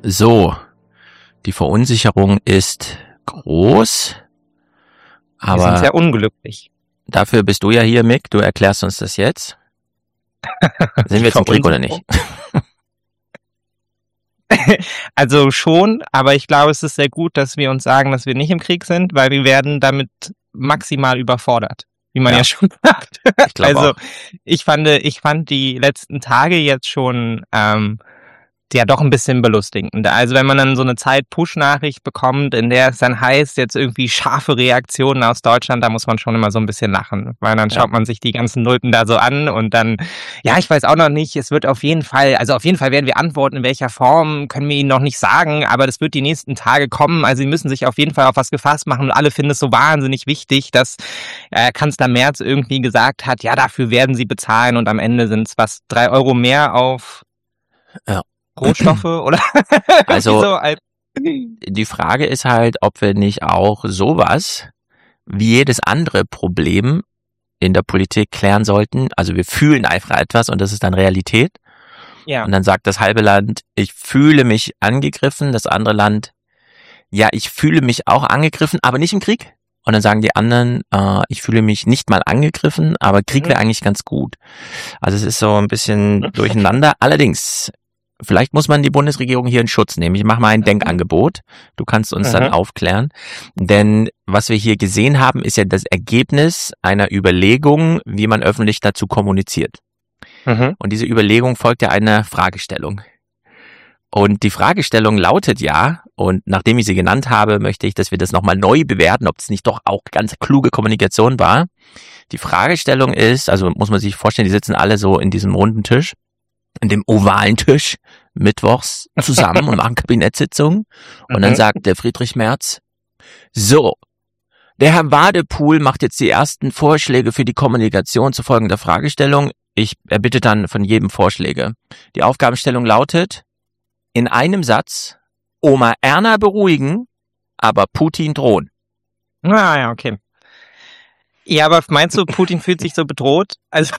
So, die Verunsicherung ist groß, Wir sind aber sehr unglücklich. dafür bist du ja hier, Mick. Du erklärst uns das jetzt. Sind wir jetzt im Krieg oder nicht? Also schon, aber ich glaube, es ist sehr gut, dass wir uns sagen, dass wir nicht im Krieg sind, weil wir werden damit maximal überfordert, wie man Ja. ja schon sagt. Ich glaube Also auch. ich fand die letzten Tage jetzt schon ja doch ein bisschen belustigend. Also wenn man dann so eine Zeit-Push-Nachricht bekommt, in der es dann heißt, jetzt irgendwie scharfe Reaktionen aus Deutschland, da muss man schon immer so ein bisschen lachen, weil dann Ja. schaut man sich die ganzen Nulpen da so an und dann, ja, ich weiß auch noch nicht, es wird auf jeden Fall werden wir antworten, in welcher Form, können wir Ihnen noch nicht sagen, aber das wird die nächsten Tage kommen, also Sie müssen sich auf jeden Fall auf was gefasst machen und alle finden es so wahnsinnig wichtig, dass Kanzler Merz irgendwie gesagt hat, ja, dafür werden Sie bezahlen und am Ende sind es 3 Euro mehr auf Ja. Rohstoffe oder Also- so. Die Frage ist halt, ob wir nicht auch sowas wie jedes andere Problem in der Politik klären sollten. Also wir fühlen einfach etwas und das ist dann Realität. Ja. Und dann sagt das halbe Land, ich fühle mich angegriffen. Das andere Land, ja, ich fühle mich auch angegriffen, aber nicht im Krieg. Und dann sagen die anderen, ich fühle mich nicht mal angegriffen, aber Krieg wäre eigentlich ganz gut. Also es ist so ein bisschen durcheinander. Allerdings, vielleicht muss man die Bundesregierung hier in Schutz nehmen. Ich mache mal ein Denkangebot. Du kannst uns dann aufklären. Denn was wir hier gesehen haben, ist ja das Ergebnis einer Überlegung, wie man öffentlich dazu kommuniziert. Und diese Überlegung folgt ja einer Fragestellung. Und die Fragestellung lautet ja, und nachdem ich sie genannt habe, möchte ich, dass wir das nochmal neu bewerten, ob es nicht doch auch ganz kluge Kommunikation war. Die Fragestellung ist, also muss man sich vorstellen, die sitzen alle so in diesem runden Tisch, in dem ovalen Tisch, mittwochs zusammen und machen Kabinettssitzungen. Und dann sagt der Friedrich Merz, so, der Herr Wadepool macht jetzt die ersten Vorschläge für die Kommunikation zu folgender Fragestellung. Ich erbitte dann von jedem Vorschläge. Die Aufgabenstellung lautet, in einem Satz, Oma Erna beruhigen, aber Putin drohen. Ah, ja, okay. Ja, aber meinst du, Putin fühlt sich so bedroht? Also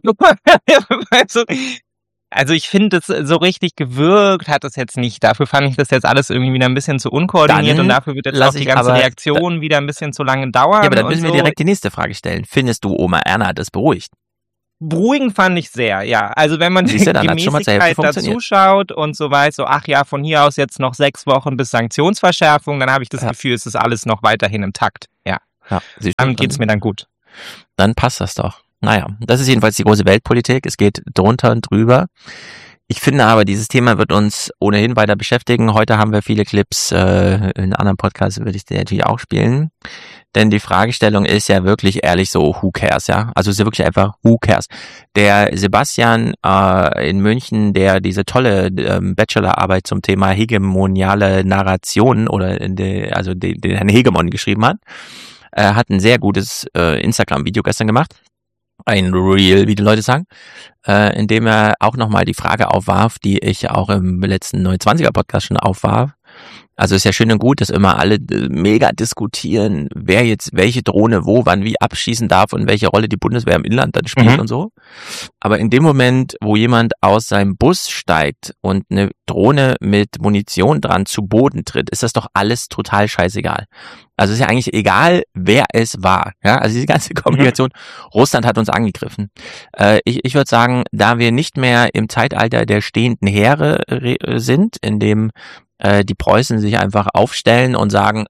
ich finde, es so richtig gewirkt hat es jetzt nicht. Dafür fand ich das jetzt alles irgendwie wieder ein bisschen zu unkoordiniert Dann und dafür wird jetzt lass auch die ich ganze aber- Reaktion wieder ein bisschen zu lange dauern. Ja, aber dann und müssen wir so. direkt die nächste Frage stellen. Findest du, Oma Erna hat das beruhigt? Beruhigend fand ich sehr, ja. Also wenn man die Siehst du, dann hat's schon mal zur Hälfte Gemäßigkeit funktioniert. dazu schaut und so weiß, so ach ja, von hier aus jetzt noch 6 Wochen bis Sanktionsverschärfung, dann habe ich das Ja. Gefühl, es ist alles noch weiterhin im Takt. Ja, Ja, siehst du, dann geht's mir dann gut. dann passt das doch. Naja, das ist jedenfalls die große Weltpolitik. Es geht drunter und drüber. Ich finde aber, dieses Thema wird uns ohnehin weiter beschäftigen. Heute haben wir viele Clips, in anderen Podcasts würde ich die natürlich auch spielen. Denn die Fragestellung ist ja wirklich ehrlich so, who cares, ja? Also es ist ja wirklich einfach, who cares? Der Sebastian in München, der diese tolle Bachelorarbeit zum Thema hegemoniale Narration oder den Herrn Hegemon geschrieben hat ein sehr gutes Instagram-Video gestern gemacht. Ein Reel, wie die Leute sagen, in dem er auch nochmal die Frage aufwarf, die ich auch im letzten 29er-Podcast schon aufwarf. Also ist ja schön und gut, dass immer alle mega diskutieren, wer jetzt welche Drohne wo, wann, wie abschießen darf und welche Rolle die Bundeswehr im Inland dann spielt und so. Aber in dem Moment, wo jemand aus seinem Bus steigt und eine Drohne mit Munition dran zu Boden tritt, ist das doch alles total scheißegal. Also ist ja eigentlich egal, wer es war. Ja, also diese ganze Kommunikation, Russland hat uns angegriffen. Ich würde sagen, da wir nicht mehr im Zeitalter der stehenden Heere sind, in dem die Preußen sich einfach aufstellen und sagen,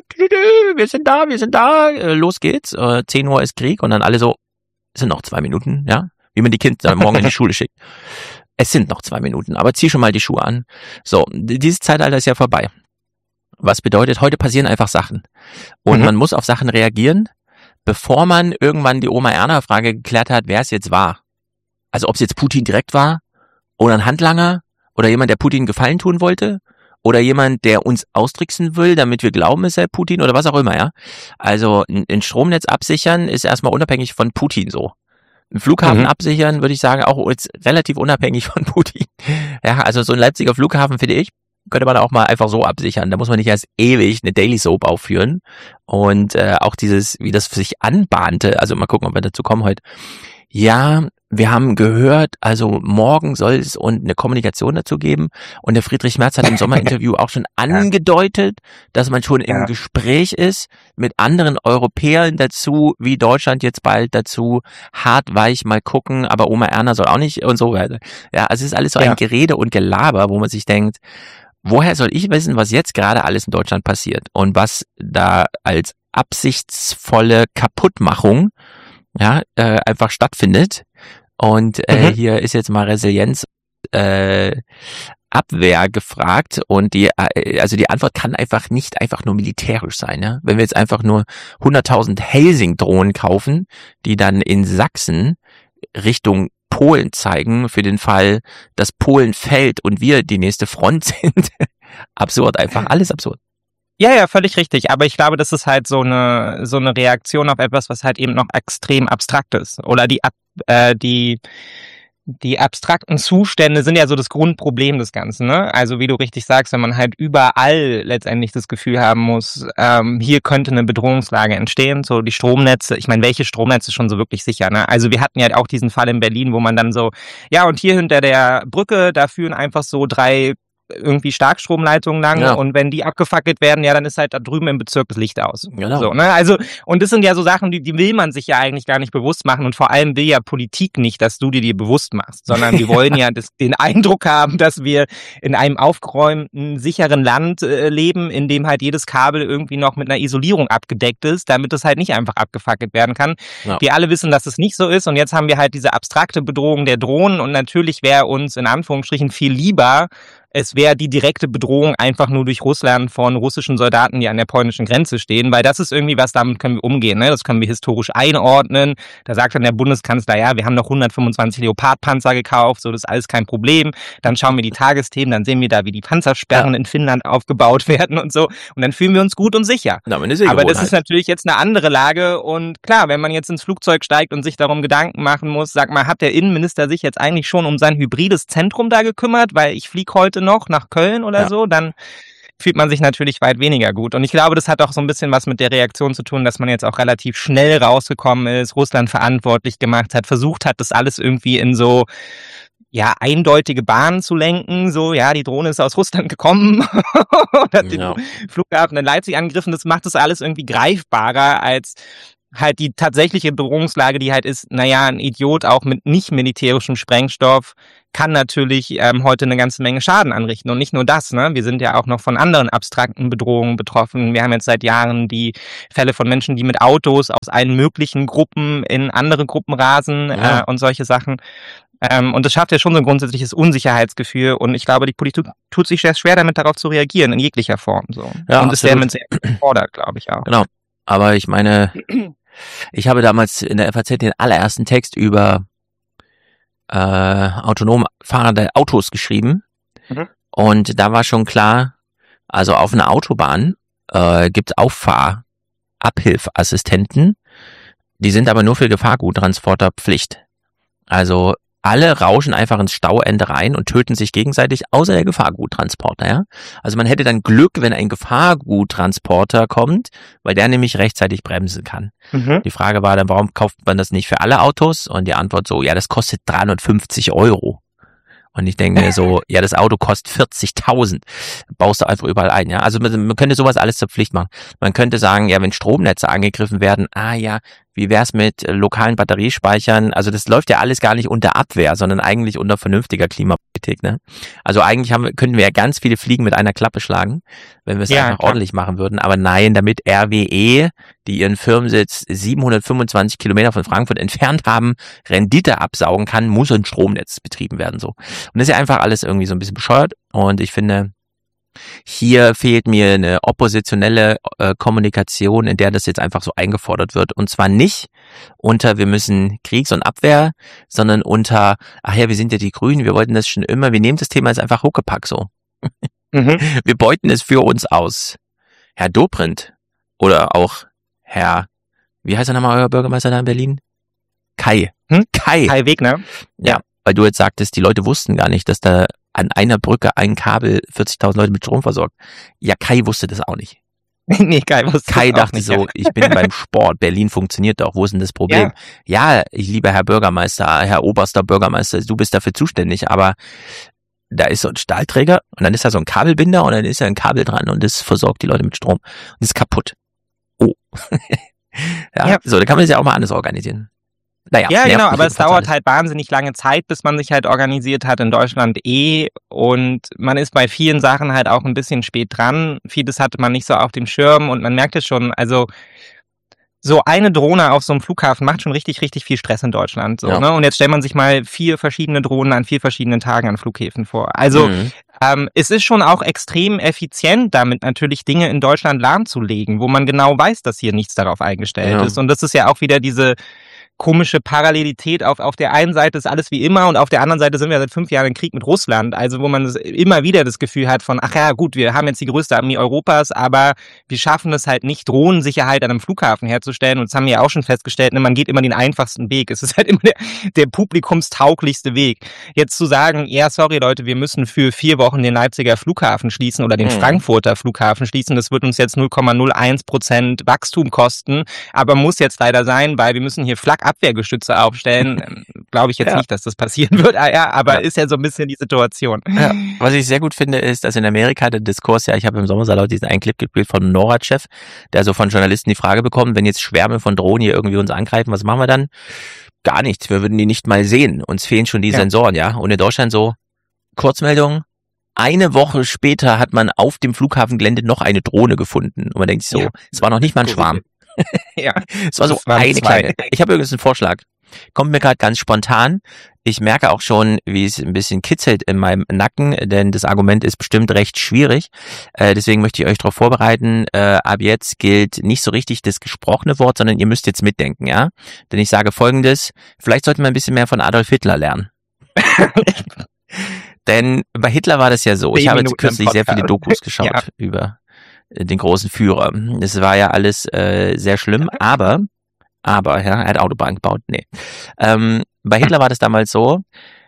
wir sind da, los geht's, 10 Uhr ist Krieg und dann alle so, es sind noch 2 Minuten, ja, wie man die Kinder morgen in die Schule schickt. Es sind noch 2 Minuten, aber zieh schon mal die Schuhe an. So, dieses Zeitalter ist ja vorbei. Was bedeutet, heute passieren einfach Sachen. Und man muss auf Sachen reagieren, bevor man irgendwann die Oma-Erna-Frage geklärt hat, wer es jetzt war. Also ob es jetzt Putin direkt war oder ein Handlanger oder jemand, der Putin Gefallen tun wollte oder jemand, der uns austricksen will, damit wir glauben, es sei Putin oder was auch immer, ja. Also ein Stromnetz absichern ist erstmal unabhängig von Putin so. Ein Flughafen absichern, würde ich sagen, auch jetzt relativ unabhängig von Putin. Ja, also so ein Leipziger Flughafen, finde ich, könnte man auch mal einfach so absichern. Da muss man nicht erst ewig eine Daily Soap aufführen. Und auch dieses, wie das sich anbahnte, also mal gucken, ob wir dazu kommen heute. Ja, wir haben gehört, also morgen soll es und eine Kommunikation dazu geben. Und der Friedrich Merz hat im Sommerinterview auch schon angedeutet, dass man schon im Gespräch ist mit anderen Europäern dazu, wie Deutschland jetzt bald dazu, hart, weich, mal gucken, aber Oma Erna soll auch nicht und so weiter. Ja, also es ist alles so ein Gerede und Gelaber, wo man sich denkt, woher soll ich wissen, was jetzt gerade alles in Deutschland passiert und was da als absichtsvolle Kaputtmachung einfach stattfindet. Und hier ist jetzt mal Resilienz, Abwehr gefragt und die Antwort kann nicht einfach nur militärisch sein. Ja? Wenn wir jetzt einfach nur 100.000 Helsing-Drohnen kaufen, die dann in Sachsen Richtung Polen zeigen, für den Fall, dass Polen fällt und wir die nächste Front sind. Absurd, einfach alles absurd. Ja, völlig richtig. Aber ich glaube, das ist halt so eine Reaktion auf etwas, was halt eben noch extrem abstrakt ist. Oder die abstrakten Zustände sind ja so das Grundproblem des Ganzen, ne? Also wie du richtig sagst, wenn man halt überall letztendlich das Gefühl haben muss, hier könnte eine Bedrohungslage entstehen, so die Stromnetze, ich meine, welche Stromnetze schon so wirklich sicher, ne? Also wir hatten ja auch diesen Fall in Berlin, wo man dann so, ja, und hier hinter der Brücke, da führen einfach so 3 irgendwie Starkstromleitungen lang und wenn die abgefackelt werden, ja, dann ist halt da drüben im Bezirk das Licht aus. Genau. So, ne? Also, und das sind ja so Sachen, die will man sich ja eigentlich gar nicht bewusst machen und vor allem will ja Politik nicht, dass du dir bewusst machst, sondern wir wollen ja den Eindruck haben, dass wir in einem aufgeräumten, sicheren Land leben, in dem halt jedes Kabel irgendwie noch mit einer Isolierung abgedeckt ist, damit es halt nicht einfach abgefackelt werden kann. Ja. Wir alle wissen, dass es nicht so ist und jetzt haben wir halt diese abstrakte Bedrohung der Drohnen und natürlich wäre uns in Anführungsstrichen viel lieber, es wäre die direkte Bedrohung einfach nur durch Russland von russischen Soldaten, die an der polnischen Grenze stehen, weil das ist irgendwie was, damit können wir umgehen, ne? Das können wir historisch einordnen. Da sagt dann der Bundeskanzler, ja, wir haben noch 125 Leopardpanzer gekauft, so, das ist alles kein Problem. Dann schauen wir die Tagesthemen, dann sehen wir da, wie die Panzersperren in Finnland aufgebaut werden und so. Und dann fühlen wir uns gut und sicher. Ja, aber das ist natürlich jetzt eine andere Lage und klar, wenn man jetzt ins Flugzeug steigt und sich darum Gedanken machen muss, sag mal, hat der Innenminister sich jetzt eigentlich schon um sein hybrides Zentrum da gekümmert, weil ich fliege heute noch nach Köln oder so, dann fühlt man sich natürlich weit weniger gut. Und ich glaube, das hat auch so ein bisschen was mit der Reaktion zu tun, dass man jetzt auch relativ schnell rausgekommen ist, Russland verantwortlich gemacht hat, versucht hat, das alles irgendwie in so eindeutige Bahnen zu lenken, so, ja, die Drohne ist aus Russland gekommen und hat den Flughafen in Leipzig angegriffen. Das macht das alles irgendwie greifbarer als halt die tatsächliche Bedrohungslage, die halt ist, naja, ein Idiot auch mit nicht militärischem Sprengstoff kann natürlich heute eine ganze Menge Schaden anrichten. Und nicht nur das, ne? Wir sind ja auch noch von anderen abstrakten Bedrohungen betroffen. Wir haben jetzt seit Jahren die Fälle von Menschen, die mit Autos aus allen möglichen Gruppen in andere Gruppen rasen und solche Sachen. Und das schafft ja schon so ein grundsätzliches Unsicherheitsgefühl. Und ich glaube, die Politik tut sich sehr schwer damit, darauf zu reagieren, in jeglicher Form. So. Ja, und das wäre mit sehr gefordert, glaube ich auch. Genau. Aber ich meine, ich habe damals in der FAZ den allerersten Text über autonom fahrende Autos geschrieben. Und da war schon klar, also auf einer Autobahn gibt es Abhilfassistenten, die sind aber nur für Gefahrguttransporter Pflicht. Also alle rauschen einfach ins Stauende rein und töten sich gegenseitig, außer der Gefahrguttransporter, ja. Also man hätte dann Glück, wenn ein Gefahrguttransporter kommt, weil der nämlich rechtzeitig bremsen kann. Die Frage war dann, warum kauft man das nicht für alle Autos? Und die Antwort so, ja, das kostet 350 €. Und ich denke mir so, ja, das Auto kostet 40.000. Baust du einfach überall ein, ja. Also man könnte sowas alles zur Pflicht machen. Man könnte sagen, ja, wenn Stromnetze angegriffen werden, wie wär's mit lokalen Batteriespeichern? Also das läuft ja alles gar nicht unter Abwehr, sondern eigentlich unter vernünftiger Klimapolitik, ne? Also eigentlich könnten wir ja ganz viele Fliegen mit einer Klappe schlagen, wenn wir es einfach ordentlich machen würden. Aber nein, damit RWE, die ihren Firmensitz 725 Kilometer von Frankfurt entfernt haben, Rendite absaugen kann, muss ein Stromnetz betrieben werden, so. Und das ist ja einfach alles irgendwie so ein bisschen bescheuert. Und ich finde, hier fehlt mir eine oppositionelle Kommunikation, in der das jetzt einfach so eingefordert wird. Und zwar nicht unter, wir müssen Kriegs- und Abwehr, sondern unter, ach ja, wir sind ja die Grünen, wir wollten das schon immer, wir nehmen das Thema jetzt einfach Huckepack so. Wir beuten es für uns aus. Herr Dobrindt oder auch Herr, wie heißt er nochmal, euer Bürgermeister da in Berlin? Kai. Kai Wegner. Ja, weil du jetzt sagtest, die Leute wussten gar nicht, dass da an einer Brücke ein Kabel 40.000 Leute mit Strom versorgt. Ja, Kai wusste das auch nicht. Nee, Kai wusste Kai es auch dachte nicht. so, ich bin beim Sport, Berlin funktioniert doch, wo ist denn das Problem? Ja, ich liebe Herr Bürgermeister, Herr oberster Bürgermeister, du bist dafür zuständig, aber da ist so ein Stahlträger und dann ist da so ein Kabelbinder und dann ist da ein Kabel dran und das versorgt die Leute mit Strom und ist kaputt. Oh. Ja, so, da kann man das ja auch mal anders organisieren. Naja, Ja, nervt genau, mich aber es jedenfalls dauert alles. halt wahnsinnig lange Zeit, bis man sich halt organisiert hat, in Deutschland und man ist bei vielen Sachen halt auch ein bisschen spät dran. Vieles hatte man nicht so auf dem Schirm und man merkt es schon, also so eine Drohne auf so einem Flughafen macht schon richtig, richtig viel Stress in Deutschland. So, Ja. ne? Und jetzt stellt man sich mal 4 verschiedene Drohnen an 4 verschiedenen Tagen an Flughäfen vor. Also es ist schon auch extrem effizient, damit natürlich Dinge in Deutschland lahmzulegen, wo man genau weiß, dass hier nichts darauf eingestellt Ja. ist. Und das ist ja auch wieder diese komische Parallelität. Auf der einen Seite ist alles wie immer und auf der anderen Seite sind wir seit 5 Jahren im Krieg mit Russland. Also wo man immer wieder das Gefühl hat von, ach ja gut, wir haben jetzt die größte Armee Europas, aber wir schaffen es halt nicht, Drohnensicherheit an einem Flughafen herzustellen. Und das haben wir ja auch schon festgestellt, ne, man geht immer den einfachsten Weg. Es ist halt immer der publikumstauglichste Weg. Jetzt zu sagen, ja sorry Leute, wir müssen für 4 Wochen den Leipziger Flughafen schließen oder den Frankfurter Flughafen schließen, das wird uns jetzt 0,01% Wachstum kosten, aber muss jetzt leider sein, weil wir müssen hier Flak-Abwehrgeschütze aufstellen. Glaube ich jetzt nicht, dass das passieren wird, aber ist ja so ein bisschen die Situation. Ja. Was ich sehr gut finde, ist, dass in Amerika der Diskurs, ich habe im Sommersalat diesen einen Clip gespielt von NORAD-Chef, der so von Journalisten die Frage bekommt, wenn jetzt Schwärme von Drohnen hier irgendwie uns angreifen, was machen wir dann? Gar nichts, wir würden die nicht mal sehen, uns fehlen schon die Sensoren, ja. Und in Deutschland so, Kurzmeldung, eine Woche später hat man auf dem Flughafengelände noch eine Drohne gefunden. Und man denkt sich so, es war noch nicht mal ein Schwarm. Ja. Es war so eine kleine. Ich habe übrigens einen Vorschlag. Kommt mir gerade ganz spontan. Ich merke auch schon, wie es ein bisschen kitzelt in meinem Nacken, denn das Argument ist bestimmt recht schwierig. Deswegen möchte ich euch darauf vorbereiten. Ab jetzt gilt nicht so richtig das gesprochene Wort, sondern ihr müsst jetzt mitdenken, ja? Denn ich sage Folgendes, vielleicht sollten wir ein bisschen mehr von Adolf Hitler lernen. Denn bei Hitler war das ja so. Ich habe jetzt kürzlich sehr viele Dokus geschaut über den großen Führer. Es war ja alles sehr schlimm, aber er hat Autobahn gebaut. Nee. Bei Hitler war das damals so,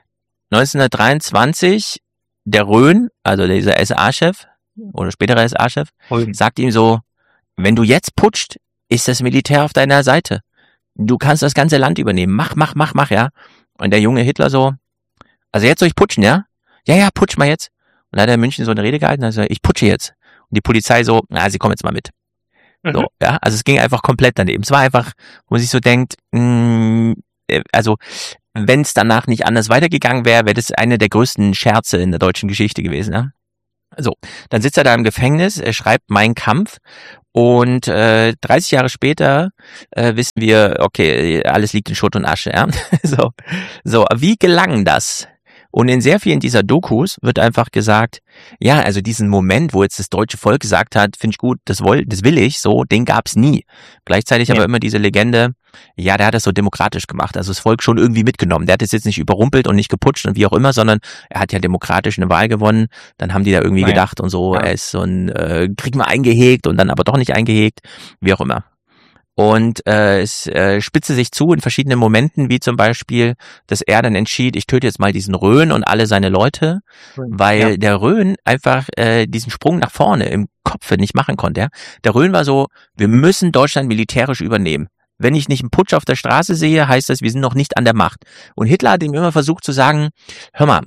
1923, der Röhn, also dieser SA-Chef oder spätere SA-Chef, sagt ihm so, wenn du jetzt putscht, ist das Militär auf deiner Seite. Du kannst das ganze Land übernehmen. Mach, ja. Und der junge Hitler so, also jetzt soll ich putschen, ja? Ja, putsch mal jetzt. Und dann hat er in München so eine Rede gehalten, also ich putsche jetzt. Und die Polizei so, sie kommen jetzt mal mit. So, ja, also es ging einfach komplett daneben. Es war einfach, wo man sich so denkt, also wenn es danach nicht anders weitergegangen wäre, wäre das eine der größten Scherze in der deutschen Geschichte gewesen. Ja? So, dann sitzt er da im Gefängnis, er schreibt Mein Kampf und 30 Jahre später wissen wir, okay, alles liegt in Schutt und Asche. Ja? So, wie gelang das? Und in sehr vielen dieser Dokus wird einfach gesagt, ja, also diesen Moment, wo jetzt das deutsche Volk gesagt hat, finde ich gut, das will ich, so, den gab's nie. Gleichzeitig aber immer diese Legende, ja, der hat das so demokratisch gemacht, also das Volk schon irgendwie mitgenommen. Der hat es jetzt nicht überrumpelt und nicht geputscht und wie auch immer, sondern er hat ja demokratisch eine Wahl gewonnen. Dann haben die da irgendwie gedacht und so, er ist so ein Krieg mal eingehegt und dann aber doch nicht eingehegt, wie auch immer. Und es spitzte sich zu in verschiedenen Momenten, wie zum Beispiel, dass er dann entschied, ich töte jetzt mal diesen Röhn und alle seine Leute, weil der Röhn einfach diesen Sprung nach vorne im Kopf nicht machen konnte. Ja? Der Röhn war so, wir müssen Deutschland militärisch übernehmen. Wenn ich nicht einen Putsch auf der Straße sehe, heißt das, wir sind noch nicht an der Macht. Und Hitler hat ihm immer versucht zu sagen, hör mal,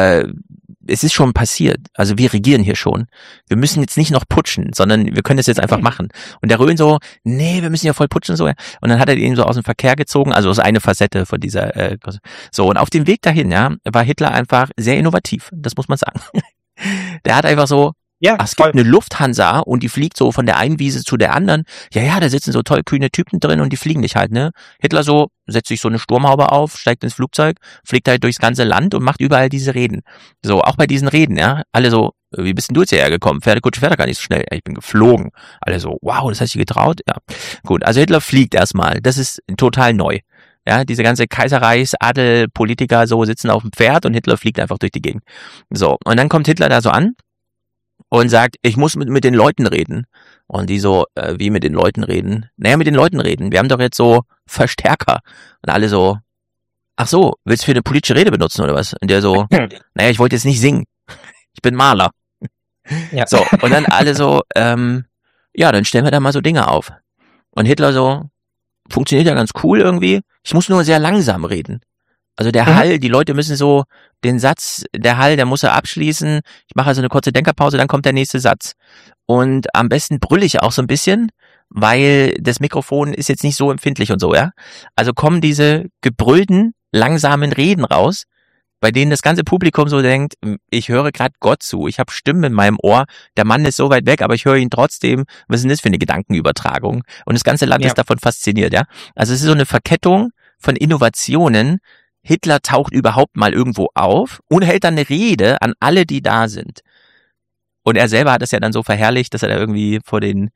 es ist schon passiert. Also wir regieren hier schon. Wir müssen jetzt nicht noch putschen, sondern wir können das jetzt einfach machen. Und der Röhn so, nee, wir müssen ja voll putschen. So. Und dann hat er ihn so aus dem Verkehr gezogen, also aus eine Facette von dieser. So, und auf dem Weg dahin, war Hitler einfach sehr innovativ. Das muss man sagen. Der hat einfach so, es gibt eine Lufthansa und die fliegt so von der einen Wiese zu der anderen. Ja, da sitzen so tollkühne Typen drin und die fliegen nicht halt, ne? Hitler so, setzt sich so eine Sturmhaube auf, steigt ins Flugzeug, fliegt halt durchs ganze Land und macht überall diese Reden. So, auch bei diesen Reden, ja, alle so, wie bist denn du jetzt hierher gekommen? Pferdekutsche fährt gar nicht so schnell. Ja, ich bin geflogen. Alle so, wow, das hast du getraut? Ja. Gut, also Hitler fliegt erstmal. Das ist total neu. Ja, diese ganze Kaiserreichsadel, Politiker so sitzen auf dem Pferd und Hitler fliegt einfach durch die Gegend. So, und dann kommt Hitler da so an und sagt, ich muss mit den Leuten reden. Und die so, wie mit den Leuten reden? Naja, mit den Leuten reden. Wir haben doch jetzt so Verstärker. Und alle so, ach so, willst du für eine politische Rede benutzen oder was? Und der so, naja, ich wollte jetzt nicht singen. Ich bin Maler. Ja. So, und dann alle so, ja, dann stellen wir da mal so Dinge auf. Und Hitler so, funktioniert ja ganz cool irgendwie. Ich muss nur sehr langsam reden. Also der Hall, die Leute müssen so den Satz, der Hall, der muss er abschließen. Ich mache also eine kurze Denkerpause, dann kommt der nächste Satz. Und am besten brülle ich auch so ein bisschen, weil das Mikrofon ist jetzt nicht so empfindlich und so, ja. Also kommen diese gebrüllten, langsamen Reden raus, bei denen das ganze Publikum so denkt, ich höre gerade Gott zu, ich habe Stimmen in meinem Ohr, der Mann ist so weit weg, aber ich höre ihn trotzdem. Was ist denn das für eine Gedankenübertragung? Und das ganze Land ist davon fasziniert, ja. Also es ist so eine Verkettung von Innovationen. Hitler taucht überhaupt mal irgendwo auf und hält dann eine Rede an alle, die da sind. Und er selber hat es ja dann so verherrlicht, dass er da irgendwie vor den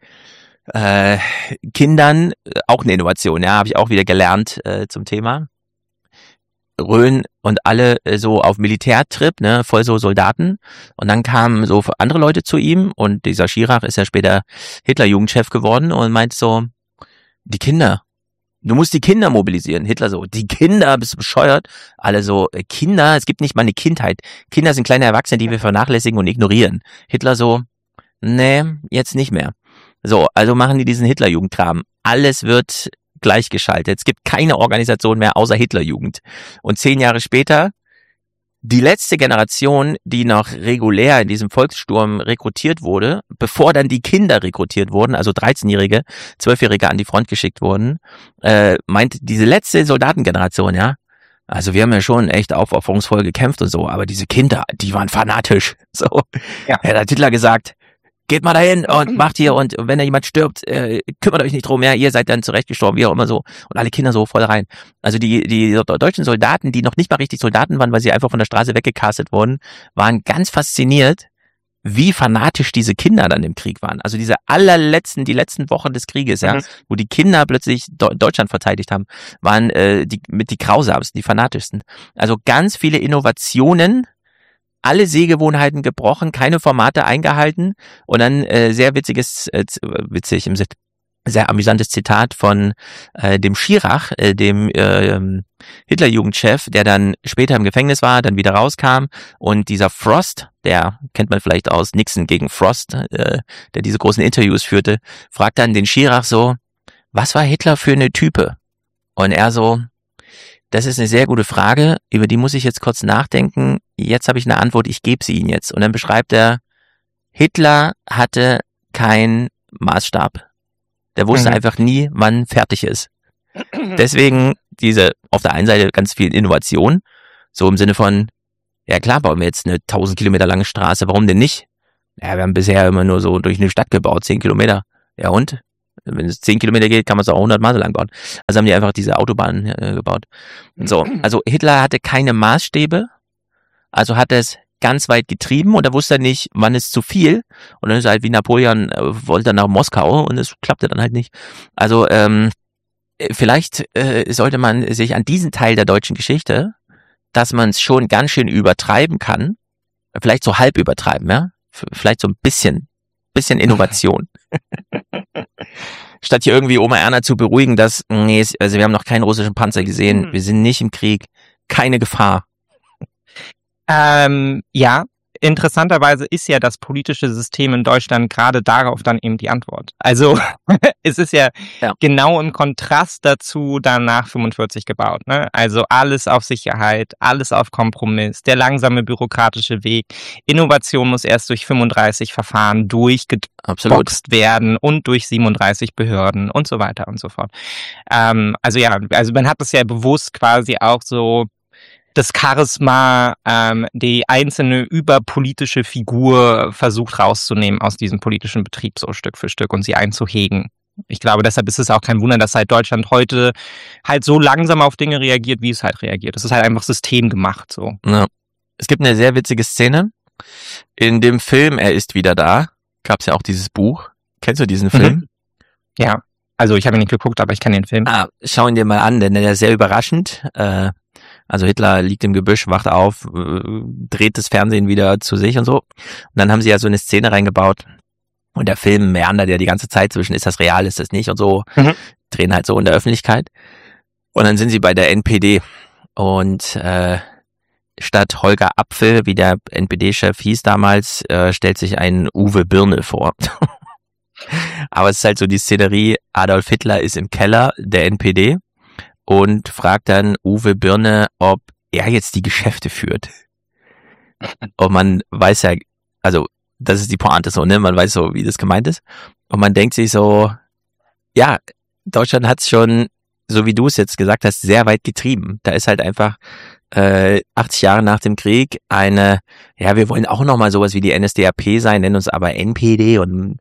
Kindern, auch eine Innovation, ja, habe ich auch wieder gelernt zum Thema. Röhn und alle so auf Militärtrip, ne, voll so Soldaten. Und dann kamen so andere Leute zu ihm und dieser Schirach ist ja später Hitler-Jugendchef geworden und meint so, die Kinder, du musst die Kinder mobilisieren. Hitler so, die Kinder, bist du bescheuert? Alle so, Kinder, es gibt nicht mal eine Kindheit. Kinder sind kleine Erwachsene, die wir vernachlässigen und ignorieren. Hitler so, nee, jetzt nicht mehr. So, also machen die diesen Hitler-Jugendkram. Alles wird gleichgeschaltet. Es gibt keine Organisation mehr außer Hitlerjugend. Und 10 Jahre später, die letzte Generation, die noch regulär in diesem Volkssturm rekrutiert wurde, bevor dann die Kinder rekrutiert wurden, also 13-Jährige, 12-Jährige an die Front geschickt wurden, meint diese letzte Soldatengeneration, ja, also wir haben ja schon echt aufopferungsvoll gekämpft und so, aber diese Kinder, die waren fanatisch. So, ja. Er hat Hitler gesagt, geht mal dahin und macht hier und wenn da jemand stirbt, kümmert euch nicht drum, ja, ihr seid dann zurecht gestorben, wie auch immer so. Und alle Kinder so voll rein. Also die deutschen Soldaten, die noch nicht mal richtig Soldaten waren, weil sie einfach von der Straße weggecastet wurden, waren ganz fasziniert, wie fanatisch diese Kinder dann im Krieg waren. Also diese die letzten Wochen des Krieges, ja, wo die Kinder plötzlich Deutschland verteidigt haben, waren die grausamsten, die fanatischsten. Also ganz viele Innovationen, alle Sehgewohnheiten gebrochen, keine Formate eingehalten und dann sehr witzig im sehr amüsantes Zitat von dem Schirach, dem Hitlerjugendchef, der dann später im Gefängnis war, dann wieder rauskam und dieser Frost, der kennt man vielleicht aus Nixon gegen Frost, der diese großen Interviews führte, fragt dann den Schirach so, was war Hitler für eine Type? Und er so, das ist eine sehr gute Frage, über die muss ich jetzt kurz nachdenken. Jetzt habe ich eine Antwort, ich gebe sie Ihnen jetzt. Und dann beschreibt er, Hitler hatte keinen Maßstab. Der wusste einfach nie, wann fertig ist. Deswegen diese auf der einen Seite ganz viel Innovation, so im Sinne von, ja klar, bauen wir jetzt eine 1000 Kilometer lange Straße, warum denn nicht? Ja, wir haben bisher immer nur so durch eine Stadt gebaut, 10 Kilometer. Ja und? Wenn es 10 Kilometer geht, kann man es auch 100 Mal so lang bauen. Also haben die einfach diese Autobahnen gebaut. So, also Hitler hatte keine Maßstäbe, also hat er es ganz weit getrieben und er wusste nicht, wann ist zu viel. Und dann ist er halt wie Napoleon, wollte nach Moskau und es klappte dann halt nicht. Also vielleicht sollte man sich an diesen Teil der deutschen Geschichte, dass man es schon ganz schön übertreiben kann, vielleicht so halb übertreiben, ja, vielleicht so ein bisschen Innovation. Statt hier irgendwie Oma Erna zu beruhigen, dass, nee, also wir haben noch keinen russischen Panzer gesehen, wir sind nicht im Krieg, keine Gefahr. Ja, interessanterweise ist ja das politische System in Deutschland gerade darauf dann eben die Antwort. Also es ist ja genau im Kontrast dazu dann nach 45 gebaut, ne? Also alles auf Sicherheit, alles auf Kompromiss, der langsame bürokratische Weg. Innovation muss erst durch 35 Verfahren durchgeboxt werden und durch 37 Behörden und so weiter und so fort. Also man hat es ja bewusst quasi auch so das Charisma, die einzelne überpolitische Figur versucht rauszunehmen aus diesem politischen Betrieb so Stück für Stück und sie einzuhegen. Ich glaube, deshalb ist es auch kein Wunder, dass halt Deutschland heute halt so langsam auf Dinge reagiert, wie es halt reagiert. Es ist halt einfach systemgemacht so. Ja. Es gibt eine sehr witzige Szene. In dem Film Er ist wieder da, gab es ja auch dieses Buch. Kennst du diesen Film? Ja, also ich habe ihn nicht geguckt, aber ich kenne den Film. Schau ihn dir mal an, denn der ist sehr überraschend. Also Hitler liegt im Gebüsch, wacht auf, dreht das Fernsehen wieder zu sich und so. Und dann haben sie ja so eine Szene reingebaut. Und der Film meandert ja die ganze Zeit zwischen, ist das real, ist das nicht und so. Drehen halt so in der Öffentlichkeit. Und dann sind sie bei der NPD. Und statt Holger Apfel, wie der NPD-Chef hieß damals, stellt sich ein Uwe Birne vor. Aber es ist halt so die Szenerie, Adolf Hitler ist im Keller der NPD und fragt dann Uwe Birne, ob er jetzt die Geschäfte führt. Und man weiß ja, also das ist die Pointe so, ne? Man weiß so, wie das gemeint ist. Und man denkt sich so, ja, Deutschland hat es schon, so wie du es jetzt gesagt hast, sehr weit getrieben. Da ist halt einfach 80 Jahre nach dem Krieg eine, ja, wir wollen auch nochmal sowas wie die NSDAP sein, nennen uns aber NPD und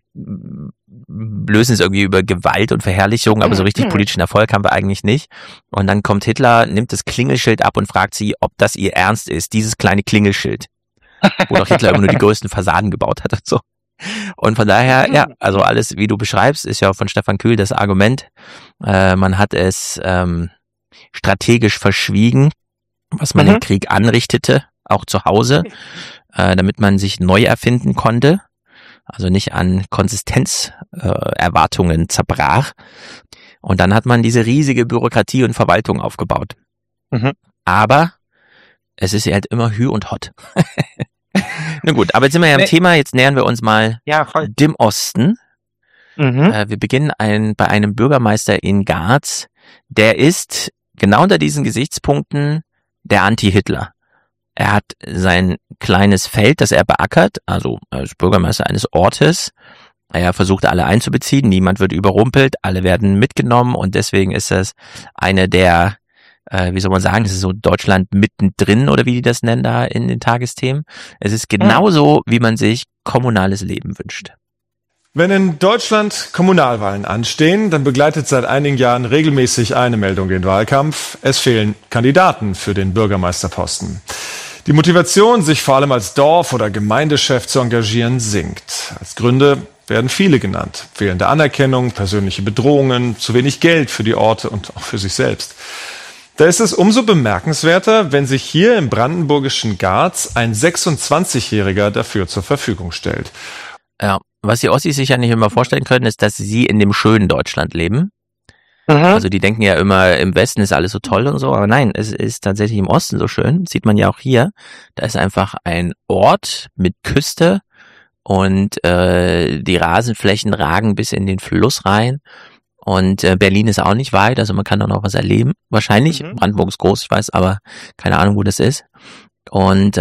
lösen es irgendwie über Gewalt und Verherrlichung, aber so richtig politischen Erfolg haben wir eigentlich nicht. Und dann kommt Hitler, nimmt das Klingelschild ab und fragt sie, ob das ihr Ernst ist, dieses kleine Klingelschild, wo doch Hitler immer nur die größten Fassaden gebaut hat und so. Und von daher, ja, also alles, wie du beschreibst, ist ja auch von Stefan Kühl das Argument. Man hat es strategisch verschwiegen, was man im Krieg anrichtete, auch zu Hause, damit man sich neu erfinden konnte, also nicht an Konsistenzerwartungen zerbrach. Und dann hat man diese riesige Bürokratie und Verwaltung aufgebaut. Aber es ist halt immer Hü und Hott. Na gut, aber jetzt sind wir ja im Thema, jetzt nähern wir uns mal dem Osten. Wir beginnen bei einem Bürgermeister in Garz, der ist genau unter diesen Gesichtspunkten der Anti-Hitler. Er hat sein kleines Feld, das er beackert, also als Bürgermeister eines Ortes. Er versucht alle einzubeziehen, niemand wird überrumpelt, alle werden mitgenommen und deswegen ist das eine der, wie soll man sagen, das ist so Deutschland mittendrin oder wie die das nennen da in den Tagesthemen. Es ist genauso, wie man sich kommunales Leben wünscht. Wenn in Deutschland Kommunalwahlen anstehen, dann begleitet seit einigen Jahren regelmäßig eine Meldung den Wahlkampf. Es fehlen Kandidaten für den Bürgermeisterposten. Die Motivation, sich vor allem als Dorf- oder Gemeindechef zu engagieren, sinkt. Als Gründe werden viele genannt. Fehlende Anerkennung, persönliche Bedrohungen, zu wenig Geld für die Orte und auch für sich selbst. Da ist es umso bemerkenswerter, wenn sich hier im brandenburgischen Garz ein 26-Jähriger dafür zur Verfügung stellt. Ja. Was die Ossis sich ja nicht immer vorstellen können, ist, dass sie in dem schönen Deutschland leben. Also die denken ja immer, im Westen ist alles so toll und so, aber nein, es ist tatsächlich im Osten so schön. Sieht man ja auch hier. Da ist einfach ein Ort mit Küste und die Rasenflächen ragen bis in den Fluss rein. Und Berlin ist auch nicht weit, also man kann da noch was erleben. Wahrscheinlich, Brandenburg ist groß, ich weiß, aber keine Ahnung, wo das ist. Und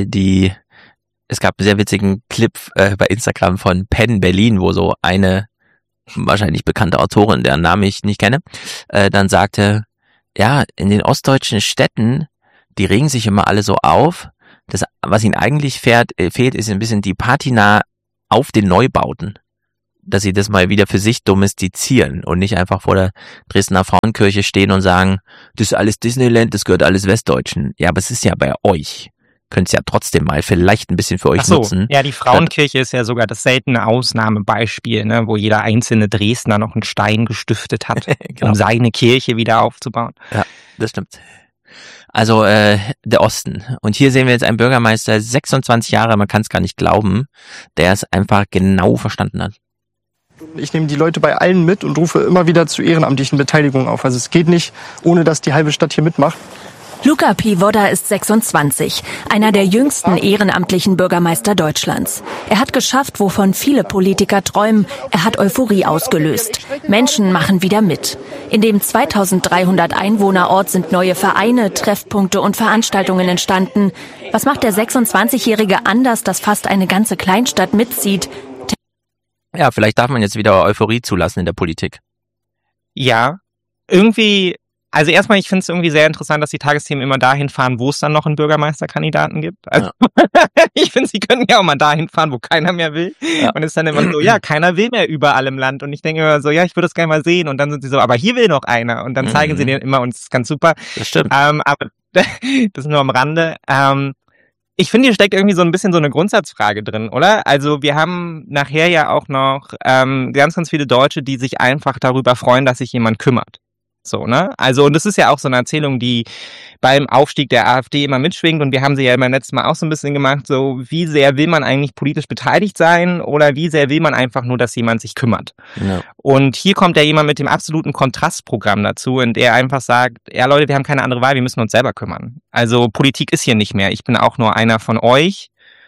es gab einen sehr witzigen Clip bei Instagram von Penn Berlin, wo so eine wahrscheinlich bekannte Autorin, deren Namen ich nicht kenne, dann sagte, ja, in den ostdeutschen Städten, die regen sich immer alle so auf. Das, was ihnen eigentlich fehlt, ist ein bisschen die Patina auf den Neubauten. Dass sie das mal wieder für sich domestizieren und nicht einfach vor der Dresdner Frauenkirche stehen und sagen, das ist alles Disneyland, das gehört alles Westdeutschen. Ja, aber es ist ja bei euch. Könnt es ja trotzdem mal vielleicht ein bisschen für euch nutzen. Ja, die Frauenkirche ist ja sogar das seltene Ausnahmebeispiel, ne, wo jeder einzelne Dresdner noch einen Stein gestiftet hat, genau, um seine Kirche wieder aufzubauen. Ja, das stimmt. Also der Osten. Und hier sehen wir jetzt einen Bürgermeister, 26 Jahre, man kann es gar nicht glauben, der es einfach genau verstanden hat. Ich nehme die Leute bei allen mit und rufe immer wieder zu ehrenamtlichen Beteiligungen auf. Also es geht nicht, ohne dass die halbe Stadt hier mitmacht. Luca Pivoda ist 26, einer der jüngsten ehrenamtlichen Bürgermeister Deutschlands. Er hat geschafft, wovon viele Politiker träumen. Er hat Euphorie ausgelöst. Menschen machen wieder mit. In dem 2300 Einwohnerort sind neue Vereine, Treffpunkte und Veranstaltungen entstanden. Was macht der 26-Jährige anders, dass fast eine ganze Kleinstadt mitzieht? Ja, vielleicht darf man jetzt wieder Euphorie zulassen in der Politik. Ja, irgendwie. Also erstmal, ich finde es irgendwie sehr interessant, dass die Tagesthemen immer dahin fahren, wo es dann noch einen Bürgermeisterkandidaten gibt. Also ich finde, sie können ja auch mal dahin fahren, wo keiner mehr will. Ja. Und es ist dann immer so, ja, keiner will mehr überall im Land. Und ich denke immer so, ja, ich würde das gerne mal sehen. Und dann sind sie so, aber hier will noch einer. Und dann zeigen sie den immer und es ist ganz super. Das stimmt. Aber das ist nur am Rande. Ich finde, hier steckt irgendwie so ein bisschen so eine Grundsatzfrage drin, oder? Also wir haben nachher ja auch noch ganz, ganz viele Deutsche, die sich einfach darüber freuen, dass sich jemand kümmert. So, ne? Also, und das ist ja auch so eine Erzählung, die beim Aufstieg der AfD immer mitschwingt, und wir haben sie ja beim letzten Mal auch so ein bisschen gemacht, so, wie sehr will man eigentlich politisch beteiligt sein oder wie sehr will man einfach nur, dass jemand sich kümmert? Ja. Und hier kommt ja jemand mit dem absoluten Kontrastprogramm dazu, und der einfach sagt, ja Leute, wir haben keine andere Wahl, wir müssen uns selber kümmern. Also, Politik ist hier nicht mehr, ich bin auch nur einer von euch.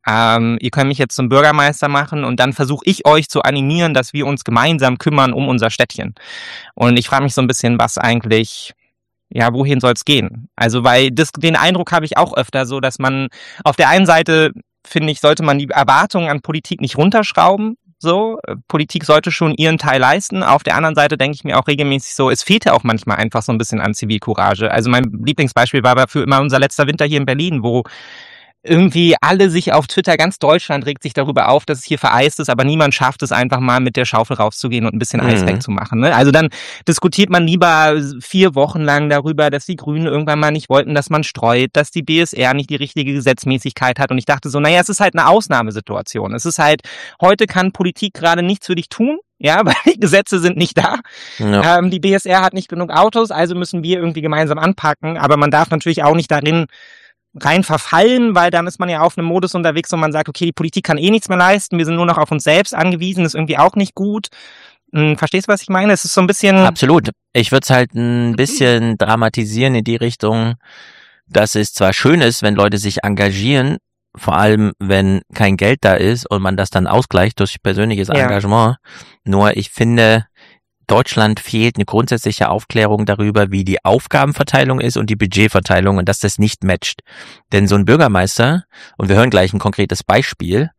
ihr könnt mich jetzt zum Bürgermeister machen und dann versuche ich euch zu animieren, dass wir uns gemeinsam kümmern um unser Städtchen. Und ich frage mich so ein bisschen, was eigentlich, ja, wohin soll es gehen? Also, weil den Eindruck habe ich auch öfter so, dass man auf der einen Seite, finde ich, sollte man die Erwartungen an Politik nicht runterschrauben. So, Politik sollte schon ihren Teil leisten. Auf der anderen Seite denke ich mir auch regelmäßig so, es fehlte auch manchmal einfach so ein bisschen an Zivilcourage. Also mein Lieblingsbeispiel war dafür immer unser letzter Winter hier in Berlin, wo irgendwie alle sich auf Twitter, ganz Deutschland regt sich darüber auf, dass es hier vereist ist, aber niemand schafft es einfach mal mit der Schaufel rauszugehen und ein bisschen Eis wegzumachen. Ne? Also dann diskutiert man lieber 4 Wochen lang darüber, dass die Grünen irgendwann mal nicht wollten, dass man streut, dass die BSR nicht die richtige Gesetzmäßigkeit hat. Und ich dachte so, naja, es ist halt eine Ausnahmesituation. Es ist halt, heute kann Politik gerade nichts für dich tun. Ja, weil die Gesetze sind nicht da. Ja. Die BSR hat nicht genug Autos, also müssen wir irgendwie gemeinsam anpacken. Aber man darf natürlich auch nicht darin rein verfallen, weil dann ist man ja auf einem Modus unterwegs und man sagt, okay, die Politik kann eh nichts mehr leisten, wir sind nur noch auf uns selbst angewiesen, ist irgendwie auch nicht gut. Verstehst du, was ich meine? Es ist so ein bisschen... Absolut. Ich würde es halt ein bisschen dramatisieren in die Richtung, dass es zwar schön ist, wenn Leute sich engagieren, vor allem wenn kein Geld da ist und man das dann ausgleicht durch persönliches Engagement. Nur ich finde, Deutschland fehlt eine grundsätzliche Aufklärung darüber, wie die Aufgabenverteilung ist und die Budgetverteilung und dass das nicht matcht. Denn so ein Bürgermeister, und wir hören gleich ein konkretes Beispiel,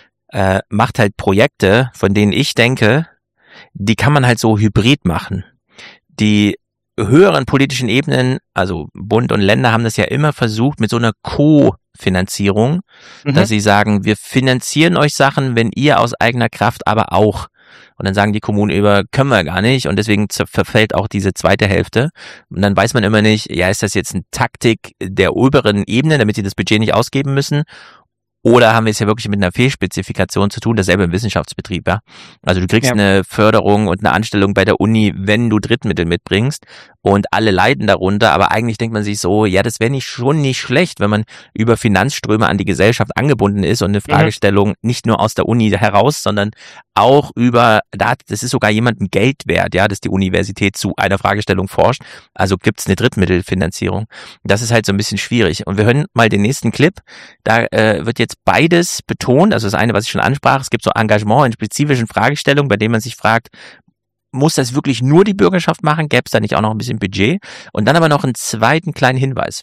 macht halt Projekte, von denen ich denke, die kann man halt so hybrid machen. Die höheren politischen Ebenen, also Bund und Länder, haben das ja immer versucht mit so einer Co-Finanzierung, dass sie sagen, wir finanzieren euch Sachen, wenn ihr aus eigener Kraft aber auch. Und dann sagen die Kommunen können wir gar nicht und deswegen verfällt auch diese zweite Hälfte. Und dann weiß man immer nicht, ja, ist das jetzt eine Taktik der oberen Ebene, damit sie das Budget nicht ausgeben müssen? Oder haben wir es ja wirklich mit einer Fehlspezifikation zu tun, dasselbe im Wissenschaftsbetrieb, ja? Also du kriegst eine Förderung und eine Anstellung bei der Uni, wenn du Drittmittel mitbringst und alle leiden darunter, aber eigentlich denkt man sich so, ja, das wäre schon nicht schlecht, wenn man über Finanzströme an die Gesellschaft angebunden ist und eine Fragestellung nicht nur aus der Uni heraus, sondern auch das ist sogar jemandem Geld wert, ja, dass die Universität zu einer Fragestellung forscht, also gibt's eine Drittmittelfinanzierung. Das ist halt so ein bisschen schwierig. Und wir hören mal den nächsten Clip, da wird jetzt beides betont, also das eine, was ich schon ansprach, es gibt so Engagement in spezifischen Fragestellungen, bei denen man sich fragt, muss das wirklich nur die Bürgerschaft machen? Gäbe es da nicht auch noch ein bisschen Budget? Und dann aber noch einen zweiten kleinen Hinweis.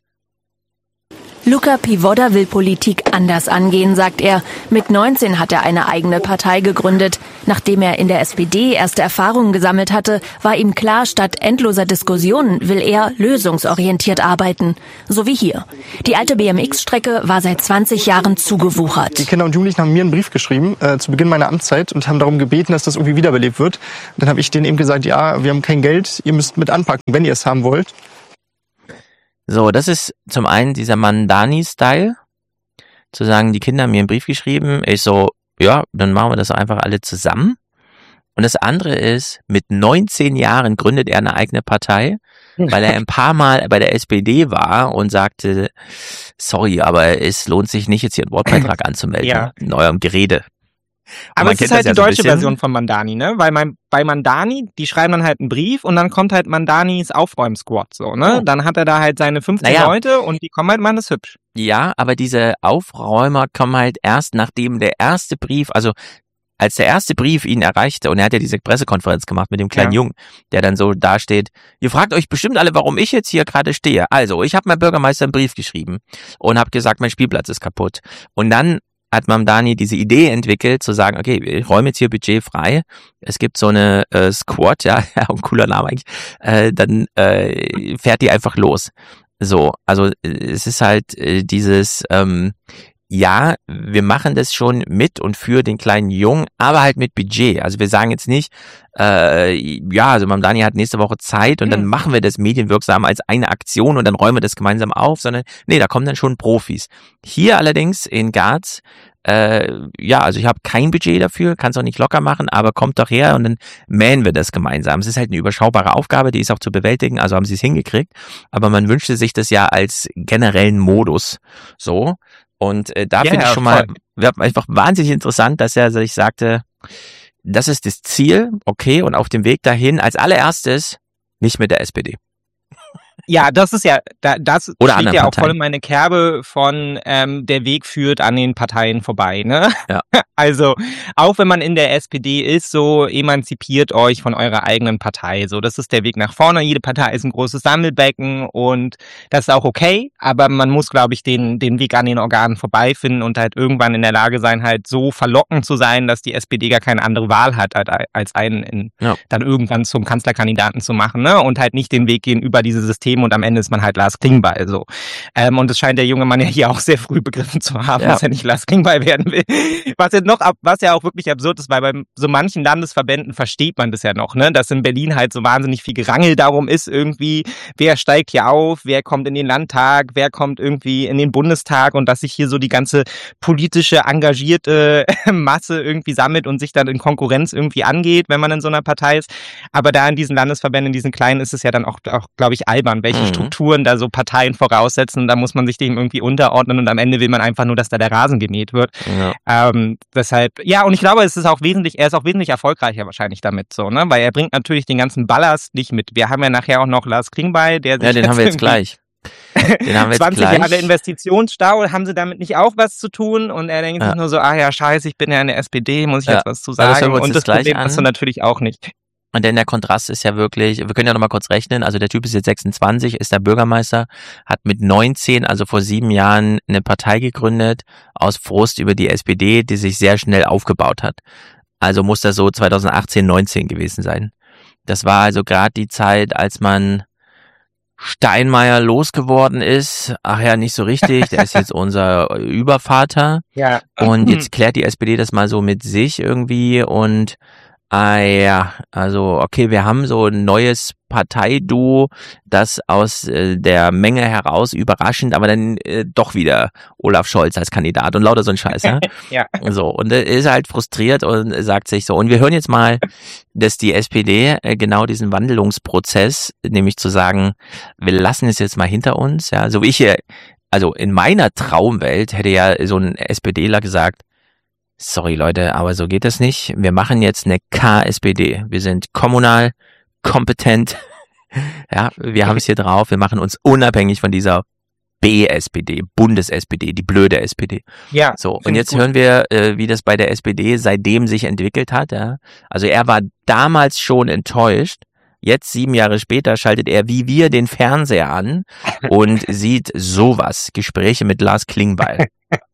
Luca Pivoda will Politik anders angehen, sagt er. Mit 19 hat er eine eigene Partei gegründet. Nachdem er in der SPD erste Erfahrungen gesammelt hatte, war ihm klar, statt endloser Diskussionen will er lösungsorientiert arbeiten. So wie hier. Die alte BMX-Strecke war seit 20 Jahren zugewuchert. Die Kinder und Jugendlichen haben mir einen Brief geschrieben zu Beginn meiner Amtszeit und haben darum gebeten, dass das irgendwie wiederbelebt wird. Dann habe ich denen eben gesagt, ja, wir haben kein Geld, ihr müsst mit anpacken, wenn ihr es haben wollt. So, das ist zum einen dieser Mandani-Style, zu sagen, die Kinder haben mir einen Brief geschrieben, ich so, ja, dann machen wir das einfach alle zusammen. Und das andere ist, mit 19 Jahren gründet er eine eigene Partei, weil er ein paar Mal bei der SPD war und sagte, sorry, aber es lohnt sich nicht, jetzt hier einen Wortbeitrag anzumelden in eurem Gerede. Aber es ist halt die deutsche Version von Mandani, ne? Weil bei Mandani, die schreiben dann halt einen Brief und dann kommt halt Mandanis Aufräumsquad, so, ne? Dann hat er da halt seine 15 Leute und die kommen halt, man ist hübsch. Ja, aber diese Aufräumer kommen halt erst, nachdem der erste Brief, also als der erste Brief ihn erreichte, und er hat ja diese Pressekonferenz gemacht mit dem kleinen Jungen, der dann so dasteht, ihr fragt euch bestimmt alle, warum ich jetzt hier gerade stehe. Also, ich habe meinem Bürgermeister einen Brief geschrieben und habe gesagt, mein Spielplatz ist kaputt. Und dann hat Mamdani diese Idee entwickelt, zu sagen, okay, wir räumen jetzt hier Budget frei. Es gibt so eine Squad, ja, ein cooler Name eigentlich, dann fährt die einfach los. So, also es ist halt dieses, ja, wir machen das schon mit und für den kleinen Jungen, aber halt mit Budget. Also wir sagen jetzt nicht, ja, also Mamdani hat nächste Woche Zeit und dann machen wir das medienwirksam als eine Aktion und dann räumen wir das gemeinsam auf, sondern nee, da kommen dann schon Profis. Hier allerdings in Garz, ja, also ich habe kein Budget dafür, kann es auch nicht locker machen, aber kommt doch her und dann mähen wir das gemeinsam. Es ist halt eine überschaubare Aufgabe, die ist auch zu bewältigen, also haben sie es hingekriegt, aber man wünschte sich das ja als generellen Modus so. Und da finde ich schon mal einfach wahnsinnig interessant, dass er sich sagte, das ist das Ziel, okay, und auf dem Weg dahin als allererstes nicht mit der SPD. Ja, das ist ja, das Oder steht anderen ja auch Parteien. voll in meine Kerbe von der Weg führt an den Parteien vorbei, ne? Ja. Also, auch wenn man in der SPD ist, so emanzipiert euch von eurer eigenen Partei. So, das ist der Weg nach vorne. Jede Partei ist ein großes Sammelbecken und das ist auch okay, aber man muss, glaube ich, den Weg an den Organen vorbeifinden und halt irgendwann in der Lage sein, halt so verlockend zu sein, dass die SPD gar keine andere Wahl hat, als einen dann irgendwann zum Kanzlerkandidaten zu machen, ne? Und halt nicht den Weg gehen über diese Systeme und am Ende ist man halt Lars Klingbeil, so. Und das scheint der junge Mann ja hier auch sehr früh begriffen zu haben, dass er nicht Lars Klingbeil werden will. Was ja auch wirklich absurd ist, weil bei so manchen Landesverbänden versteht man das ja noch, ne? Dass in Berlin halt so wahnsinnig viel Gerangel darum ist, irgendwie, wer steigt hier auf, wer kommt in den Landtag, wer kommt irgendwie in den Bundestag und dass sich hier so die ganze politische, engagierte Masse irgendwie sammelt und sich dann in Konkurrenz irgendwie angeht, wenn man in so einer Partei ist. Aber da in diesen Landesverbänden, in diesen kleinen, ist es ja dann auch glaube ich, albern, welche Strukturen da so Parteien voraussetzen. Da muss man sich dem irgendwie unterordnen und am Ende will man einfach nur, dass da der Rasen gemäht wird. Ja. Deshalb, ja, und ich glaube, er ist auch wesentlich erfolgreicher wahrscheinlich damit, so, ne? Weil er bringt natürlich den ganzen Ballast nicht mit. Wir haben ja nachher auch noch Lars Klingbeil, der sich den haben wir jetzt gleich. Den haben wir 20 Jahre Investitionsstau, haben sie damit nicht auch was zu tun? Und er denkt sich nur so, ja, scheiße, ich bin ja in der SPD, muss ich jetzt was zu sagen? Und das Problem hast du natürlich auch nicht. Und denn der Kontrast ist ja wirklich, wir können ja noch mal kurz rechnen, also der Typ ist jetzt 26, ist der Bürgermeister, hat mit 19, also vor 7 Jahren, eine Partei gegründet, aus Frust über die SPD, die sich sehr schnell aufgebaut hat. Also muss das so 2018, 19 gewesen sein. Das war also gerade die Zeit, als man Steinmeier losgeworden ist. Ach ja, nicht so richtig, der ist jetzt unser Übervater. Ja. Und jetzt klärt die SPD das mal so mit sich irgendwie und ja, also okay, wir haben so ein neues Parteiduo, das aus der Menge heraus überraschend, aber dann doch wieder Olaf Scholz als Kandidat und lauter so ein Scheiß, ja? Ja. So, und er ist halt frustriert und sagt sich so, und wir hören jetzt mal, dass die SPD genau diesen Wandelungsprozess, nämlich zu sagen, wir lassen es jetzt mal hinter uns, ja, so wie ich hier, also in meiner Traumwelt hätte ja so ein SPDler gesagt, sorry Leute, aber so geht das nicht. Wir machen jetzt eine KSPD. Wir sind kommunal kompetent. Ja, wir haben es hier drauf. Wir machen uns unabhängig von dieser BSPD, Bundes-SPD, die blöde SPD. Ja. So, und jetzt hören wir, wie das bei der SPD seitdem sich entwickelt hat. Ja. Also er war damals schon enttäuscht. Jetzt 7 Jahre später schaltet er wie wir den Fernseher an und sieht sowas. Gespräche mit Lars Klingbeil.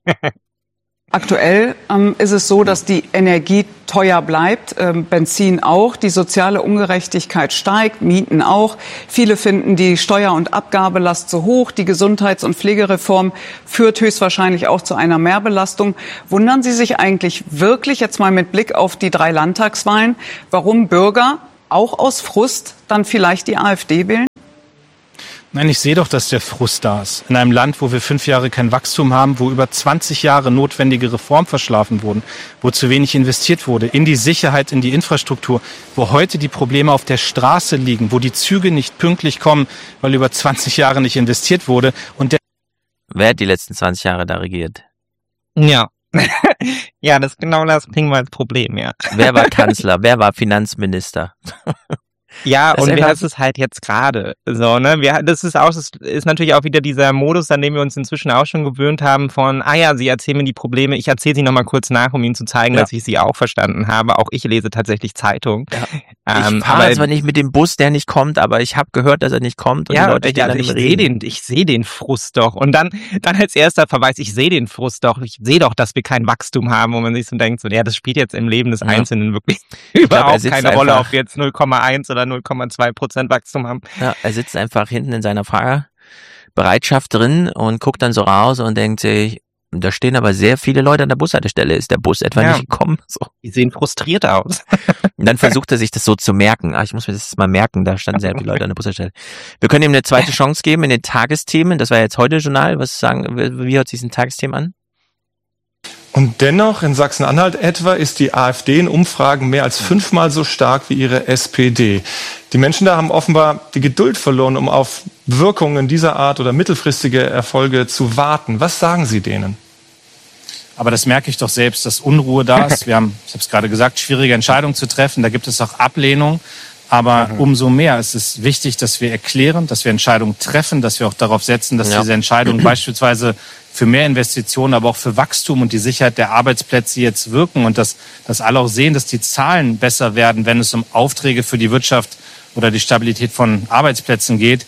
Aktuell ist es so, dass die Energie teuer bleibt, Benzin auch, die soziale Ungerechtigkeit steigt, Mieten auch. Viele finden die Steuer- und Abgabelast zu hoch. Die Gesundheits- und Pflegereform führt höchstwahrscheinlich auch zu einer Mehrbelastung. Wundern Sie sich eigentlich wirklich, jetzt mal mit Blick auf die 3 Landtagswahlen, warum Bürger auch aus Frust dann vielleicht die AfD wählen? Nein, ich sehe doch, dass der Frust da ist. In einem Land, wo wir 5 Jahre kein Wachstum haben, wo über 20 Jahre notwendige Reformen verschlafen wurden, wo zu wenig investiert wurde, in die Sicherheit, in die Infrastruktur, wo heute die Probleme auf der Straße liegen, wo die Züge nicht pünktlich kommen, weil über 20 Jahre nicht investiert wurde. Und Wer hat die letzten 20 Jahre da regiert? Ja. Ja, das ist genau das Klingbeils Problem, ja. Wer war Kanzler? Wer war Finanzminister? Ja, Das und ist wer einfach- ist es halt jetzt gerade? So, ne? Das ist natürlich auch wieder dieser Modus, an dem wir uns inzwischen auch schon gewöhnt haben von, ja, sie erzählen mir die Probleme, ich erzähle sie nochmal kurz nach, um ihnen zu zeigen, Ja. dass ich sie auch verstanden habe. Auch ich lese tatsächlich Zeitung. Ich fahre zwar nicht mit dem Bus, der nicht kommt, aber ich habe gehört, dass er nicht kommt und die Leute stehen dann im Regen. ich sehe den Frust doch. Und dann als erster Verweis, ich sehe den Frust doch. Ich sehe doch, dass wir kein Wachstum haben, wo man sich so denkt, so, ja, das spielt jetzt im Leben des Einzelnen wirklich er überhaupt sitzt keine Rolle, einfach- ob wir jetzt 0,1 oder 0,2% Wachstum haben. Ja, er sitzt einfach hinten in seiner Fahrbereitschaft drin und guckt dann so raus und denkt sich, da stehen aber sehr viele Leute an der Bushaltestelle. Ist der Bus etwa Ja. nicht gekommen? So. Die sehen frustriert aus. Und dann versucht er sich das so zu merken. Ich muss mir das mal merken, da standen sehr viele Leute an der Bushaltestelle. Wir können ihm eine zweite Chance geben in den Tagesthemen. Das war jetzt heute Journal. Wie hört sich ein Tagesthemen an? Und dennoch, in Sachsen-Anhalt etwa, ist die AfD in Umfragen mehr als 5-mal so stark wie ihre SPD. Die Menschen da haben offenbar die Geduld verloren, um auf Wirkungen dieser Art oder mittelfristige Erfolge zu warten. Was sagen Sie denen? Aber das merke ich doch selbst, dass Unruhe da ist. Wir haben, ich habe es gerade gesagt, schwierige Entscheidungen zu treffen. Da gibt es auch Ablehnung. Aber umso mehr ist es wichtig, dass wir erklären, dass wir Entscheidungen treffen, dass wir auch darauf setzen, dass diese Entscheidungen beispielsweise für mehr Investitionen, aber auch für Wachstum und die Sicherheit der Arbeitsplätze jetzt wirken und dass alle auch sehen, dass die Zahlen besser werden, wenn es um Aufträge für die Wirtschaft oder die Stabilität von Arbeitsplätzen geht.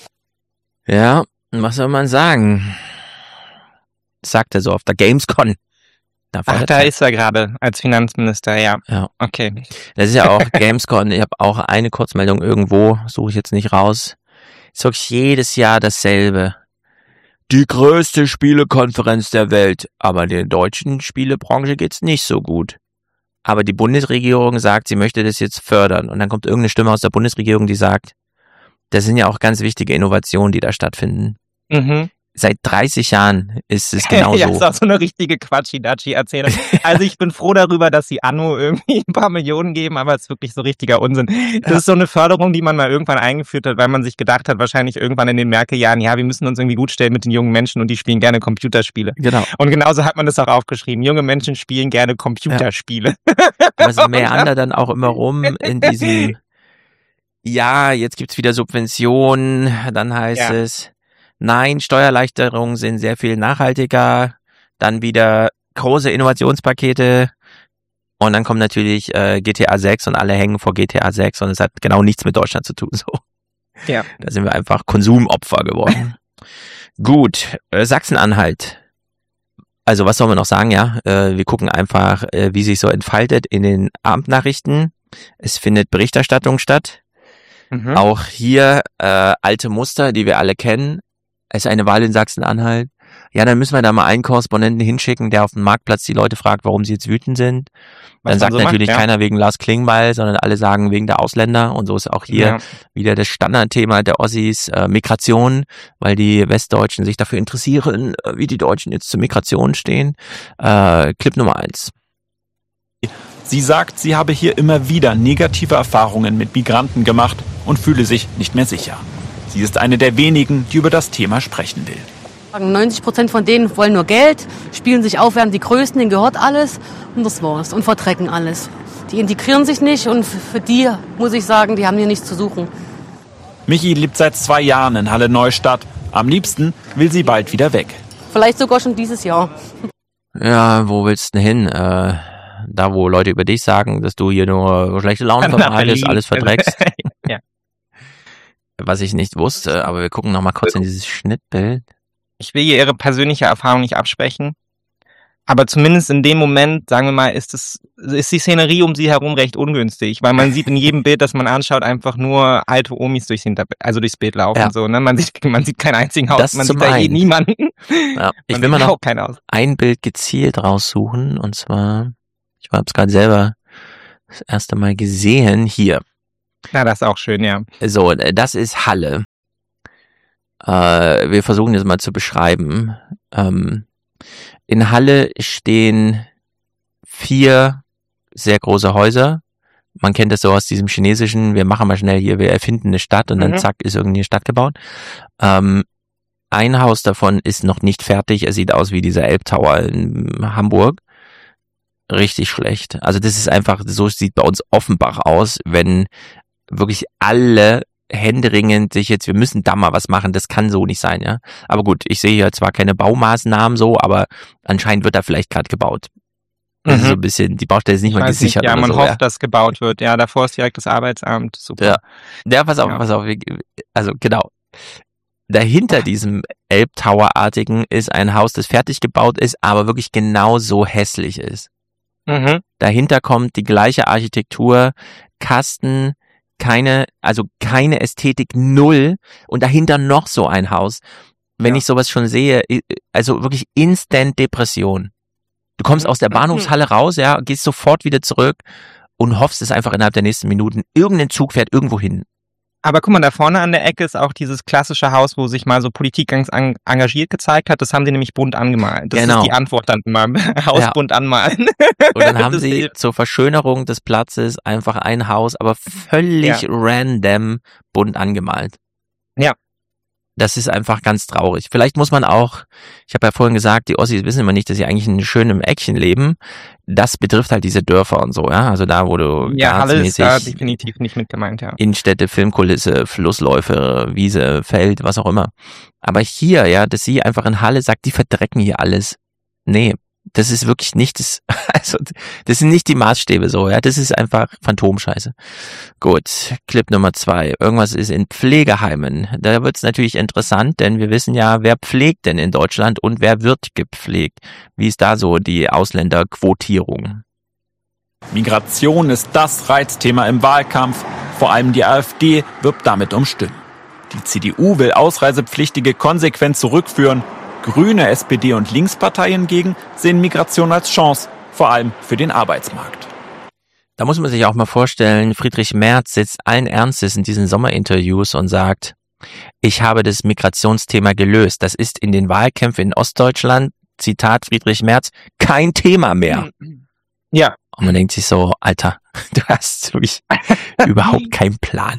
Ja, was soll man sagen? Sagt er so auf der Gamescom. Da ist er gerade als Finanzminister, ja. Okay. Das ist ja auch Gamescom. Ich habe auch eine Kurzmeldung irgendwo, suche ich jetzt nicht raus. Ist wirklich jedes Jahr dasselbe. Die größte Spielekonferenz der Welt. Aber der deutschen Spielebranche geht's nicht so gut. Aber die Bundesregierung sagt, sie möchte das jetzt fördern. Und dann kommt irgendeine Stimme aus der Bundesregierung, die sagt, das sind ja auch ganz wichtige Innovationen, die da stattfinden. Mhm. Seit 30 Jahren ist es genau ja, so. Das ist auch so eine richtige Quatschi-Datschi-Erzählung. Also ich bin froh darüber, dass sie Anno irgendwie ein paar Millionen geben, aber es ist wirklich so richtiger Unsinn. Das ist so eine Förderung, die man mal irgendwann eingeführt hat, weil man sich gedacht hat, wahrscheinlich irgendwann in den Merkel-Jahren, ja, wir müssen uns irgendwie gut stellen mit den jungen Menschen und die spielen gerne Computerspiele. Genau. Und genauso hat man das auch aufgeschrieben. Junge Menschen spielen gerne Computerspiele. Aber es meandert dann auch immer rum in diesem, ja, jetzt gibt's wieder Subventionen, dann heißt es, nein, Steuererleichterungen sind sehr viel nachhaltiger, dann wieder große Innovationspakete und dann kommt natürlich GTA 6 und alle hängen vor GTA 6 und es hat genau nichts mit Deutschland zu tun. So. Ja. Da sind wir einfach Konsumopfer geworden. Gut, Sachsen-Anhalt. Also was soll man noch sagen, ja? Wir gucken einfach, wie sich so entfaltet in den Abendnachrichten. Es findet Berichterstattung statt. Mhm. Auch hier alte Muster, die wir alle kennen. Es ist eine Wahl in Sachsen-Anhalt. Ja, dann müssen wir da mal einen Korrespondenten hinschicken, der auf dem Marktplatz die Leute fragt, warum sie jetzt wütend sind. Dann sagt natürlich keiner wegen Lars Klingbeil, sondern alle sagen wegen der Ausländer. Und so ist auch hier wieder das Standardthema der Ossis, Migration, weil die Westdeutschen sich dafür interessieren, wie die Deutschen jetzt zur Migration stehen. Clip Nummer 1. Sie sagt, sie habe hier immer wieder negative Erfahrungen mit Migranten gemacht und fühle sich nicht mehr sicher. Sie ist eine der wenigen, die über das Thema sprechen will. 90% von denen wollen nur Geld, spielen sich auf, werden die Größten, denen gehört alles und das war's. Und verdrecken alles. Die integrieren sich nicht und für die, muss ich sagen, die haben hier nichts zu suchen. Michi lebt seit 2 Jahren in Halle-Neustadt. Am liebsten will sie bald wieder weg. Vielleicht sogar schon dieses Jahr. Ja, wo willst du denn hin? Da, wo Leute über dich sagen, dass du hier nur schlechte Laune verbreitest, alles verdreckst. Ja. Was ich nicht wusste, aber wir gucken noch mal kurz in dieses Schnittbild. Ich will ihr ihre persönliche Erfahrung nicht absprechen, aber zumindest in dem Moment, sagen wir mal, ist die Szenerie um sie herum recht ungünstig, weil man sieht in jedem Bild, das man anschaut, einfach nur alte Omis durchs Bild laufen, so, ne? Man sieht keinen einzigen Haus, man sieht da niemanden. Ja, ich will mal noch ein Bild gezielt raussuchen, und zwar, ich habe es gerade selber das erste Mal gesehen, hier. Na, das ist auch schön, ja. So, das ist Halle. Wir versuchen das mal zu beschreiben. In Halle stehen 4 sehr große Häuser. Man kennt das so aus diesem chinesischen, wir machen mal schnell hier, wir erfinden eine Stadt und dann zack, ist irgendwie eine Stadt gebaut. Ein Haus davon ist noch nicht fertig. Er sieht aus wie dieser Elbtower in Hamburg. Richtig schlecht. Also das ist einfach, so sieht bei uns Offenbach aus, wenn wirklich alle händeringend sich jetzt, wir müssen da mal was machen, das kann so nicht sein, ja. Aber gut, ich sehe hier zwar keine Baumaßnahmen so, aber anscheinend wird da vielleicht gerade gebaut. Das ist so ein bisschen, die Baustelle ist nicht mal gesichert. Ja, man so, hofft, dass gebaut wird. Ja, davor ist direkt das Arbeitsamt. Super. Ja, pass auf. Also genau. Dahinter diesem Elbtower-artigen ist ein Haus, das fertig gebaut ist, aber wirklich genauso hässlich ist. Mhm. Dahinter kommt die gleiche Architektur, Kasten, keine Ästhetik, 0, und dahinter noch so ein Haus. Wenn ich sowas schon sehe, also wirklich Instant Depression. Du kommst aus der Bahnhofshalle raus, ja, gehst sofort wieder zurück und hoffst es einfach innerhalb der nächsten Minuten. Irgendein Zug fährt irgendwo hin. Aber guck mal, da vorne an der Ecke ist auch dieses klassische Haus, wo sich mal so Politik ganz engagiert gezeigt hat. Das haben die nämlich bunt angemalt. Das ist die Antwort dann mal. Haus bunt anmalen. Und dann haben sie zur Verschönerung des Platzes einfach ein Haus, aber völlig random bunt angemalt. Ja. Das ist einfach ganz traurig. Vielleicht muss man auch, ich habe ja vorhin gesagt, die Ossis wissen immer nicht, dass sie eigentlich in einem schönen Eckchen leben. Das betrifft halt diese Dörfer und so, ja. Also da, wo du Halle ist da gasmäßig definitiv nicht mit gemeint, ja. Innenstädte, Filmkulisse, Flussläufe, Wiese, Feld, was auch immer. Aber hier, ja, dass sie einfach in Halle sagt, die verdrecken hier alles. Nee, das ist wirklich nicht das, also das sind nicht die Maßstäbe so, ja, das ist einfach Phantomscheiße. Gut, Clip Nummer 2. Irgendwas ist in Pflegeheimen. Da wird's natürlich interessant, denn wir wissen ja, wer pflegt denn in Deutschland und wer wird gepflegt? Wie ist da so die Ausländerquotierung? Migration ist das Reizthema im Wahlkampf. Vor allem die AfD wirbt damit um Stimmen. Die CDU will Ausreisepflichtige konsequent zurückführen. Grüne, SPD und Linksparteien hingegen sehen Migration als Chance, vor allem für den Arbeitsmarkt. Da muss man sich auch mal vorstellen, Friedrich Merz sitzt allen Ernstes in diesen Sommerinterviews und sagt, ich habe das Migrationsthema gelöst. Das ist in den Wahlkämpfen in Ostdeutschland, Zitat Friedrich Merz, kein Thema mehr. Ja. Und man denkt sich so, Alter, du hast wirklich überhaupt keinen Plan.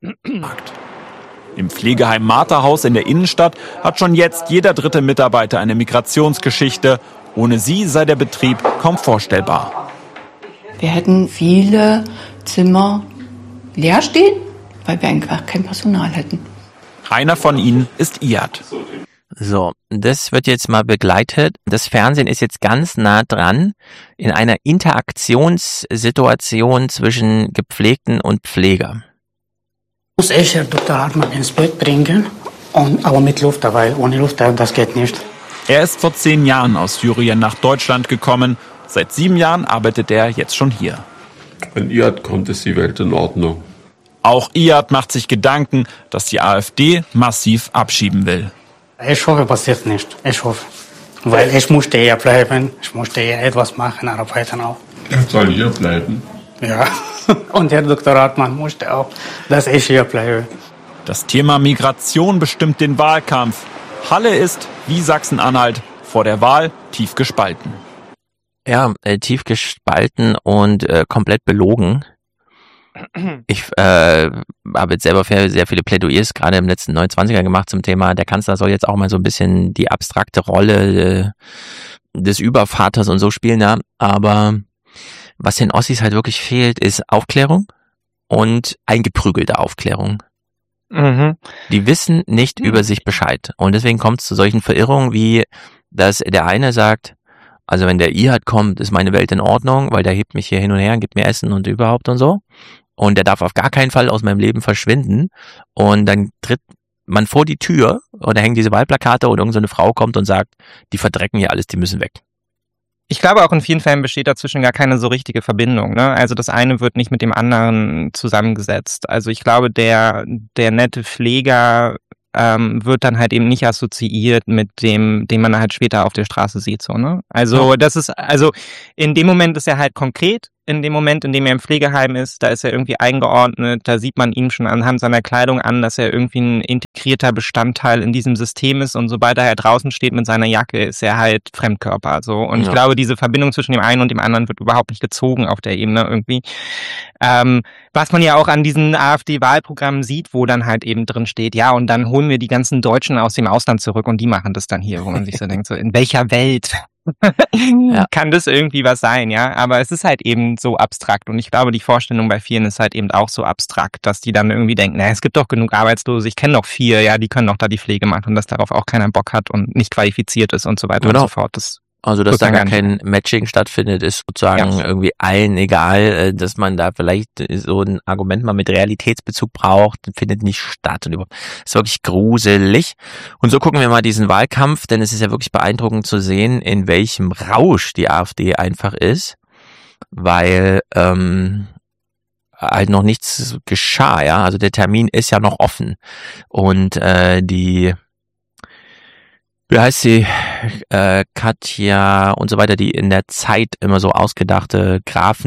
Im Pflegeheim Marterhaus in der Innenstadt hat schon jetzt jeder dritte Mitarbeiter eine Migrationsgeschichte. Ohne sie sei der Betrieb kaum vorstellbar. Wir hätten viele Zimmer leer stehen, weil wir einfach kein Personal hätten. Einer von ihnen ist Iyad. So, das wird jetzt mal begleitet. Das Fernsehen ist jetzt ganz nah dran in einer Interaktionssituation zwischen Gepflegten und Pfleger. Muss ich Dr. Hartmann ins Bett bringen, aber mit Luft, weil ohne Luft, das geht nicht. Er ist vor 10 Jahren aus Syrien nach Deutschland gekommen. Seit 7 Jahren arbeitet er jetzt schon hier. Wenn Iyad kommt, ist die Welt in Ordnung. Auch Iyad macht sich Gedanken, dass die AfD massiv abschieben will. Ich hoffe, passiert nicht. Ich hoffe. Weil ich musste hier bleiben. Ich musste hier etwas machen, arbeiten auch. Er soll hier bleiben. Ja. Und der Dr. Hartmann musste auch, dass ich hier bleibe. Das Thema Migration bestimmt den Wahlkampf. Halle ist, wie Sachsen-Anhalt, vor der Wahl tief gespalten. Ja, tief gespalten und komplett belogen. Ich habe jetzt selber sehr viele Plädoyers gerade im letzten 29er gemacht zum Thema, der Kanzler soll jetzt auch mal so ein bisschen die abstrakte Rolle des Übervaters und so spielen, ja. Aber was den Ossis halt wirklich fehlt, ist Aufklärung und eingeprügelte Aufklärung. Mhm. Die wissen nicht über sich Bescheid. Und deswegen kommt es zu solchen Verirrungen wie, dass der eine sagt, also wenn der Iyad kommt, ist meine Welt in Ordnung, weil der hebt mich hier hin und her und gibt mir Essen und überhaupt und so. Und der darf auf gar keinen Fall aus meinem Leben verschwinden. Und dann tritt man vor die Tür oder hängen diese Wahlplakate und irgendeine Frau kommt und sagt, die verdrecken hier alles, die müssen weg. Ich glaube, auch in vielen Fällen besteht dazwischen gar keine so richtige Verbindung, ne? Also das eine wird nicht mit dem anderen zusammengesetzt. Also ich glaube, der nette Pfleger wird dann halt eben nicht assoziiert mit dem, den man halt später auf der Straße sieht, so, ne? Also das ist, also in dem Moment ist er halt konkret, in dem Moment, in dem er im Pflegeheim ist, da ist er irgendwie eingeordnet, da sieht man ihm schon anhand seiner Kleidung an, dass er irgendwie ein integrierter Bestandteil in diesem System ist, und sobald er halt draußen steht mit seiner Jacke, ist er halt Fremdkörper, so. Und ich glaube, diese Verbindung zwischen dem einen und dem anderen wird überhaupt nicht gezogen auf der Ebene irgendwie. Was man ja auch an diesen AfD-Wahlprogrammen sieht, wo dann halt eben drin steht, ja, und dann holen wir die ganzen Deutschen aus dem Ausland zurück und die machen das dann hier, wo man sich so denkt, so, in welcher Welt kann das irgendwie was sein, ja? Aber es ist halt eben so abstrakt, und ich glaube, die Vorstellung bei vielen ist halt eben auch so abstrakt, dass die dann irgendwie denken, na, es gibt doch genug Arbeitslose, ich kenne doch 4, ja, die können doch da die Pflege machen, und dass darauf auch keiner Bock hat und nicht qualifiziert ist und so weiter und so fort. Das Also, dass da gar kein Matching stattfindet, ist sozusagen irgendwie allen egal, dass man da vielleicht so ein Argument mal mit Realitätsbezug braucht, findet nicht statt. Und überhaupt, ist wirklich gruselig. Und so gucken wir mal diesen Wahlkampf, denn es ist ja wirklich beeindruckend zu sehen, in welchem Rausch die AfD einfach ist, weil halt noch nichts geschah, ja. Also der Termin ist ja noch offen. Und wie heißt sie, Katja und so weiter, die in der Zeit immer so ausgedachte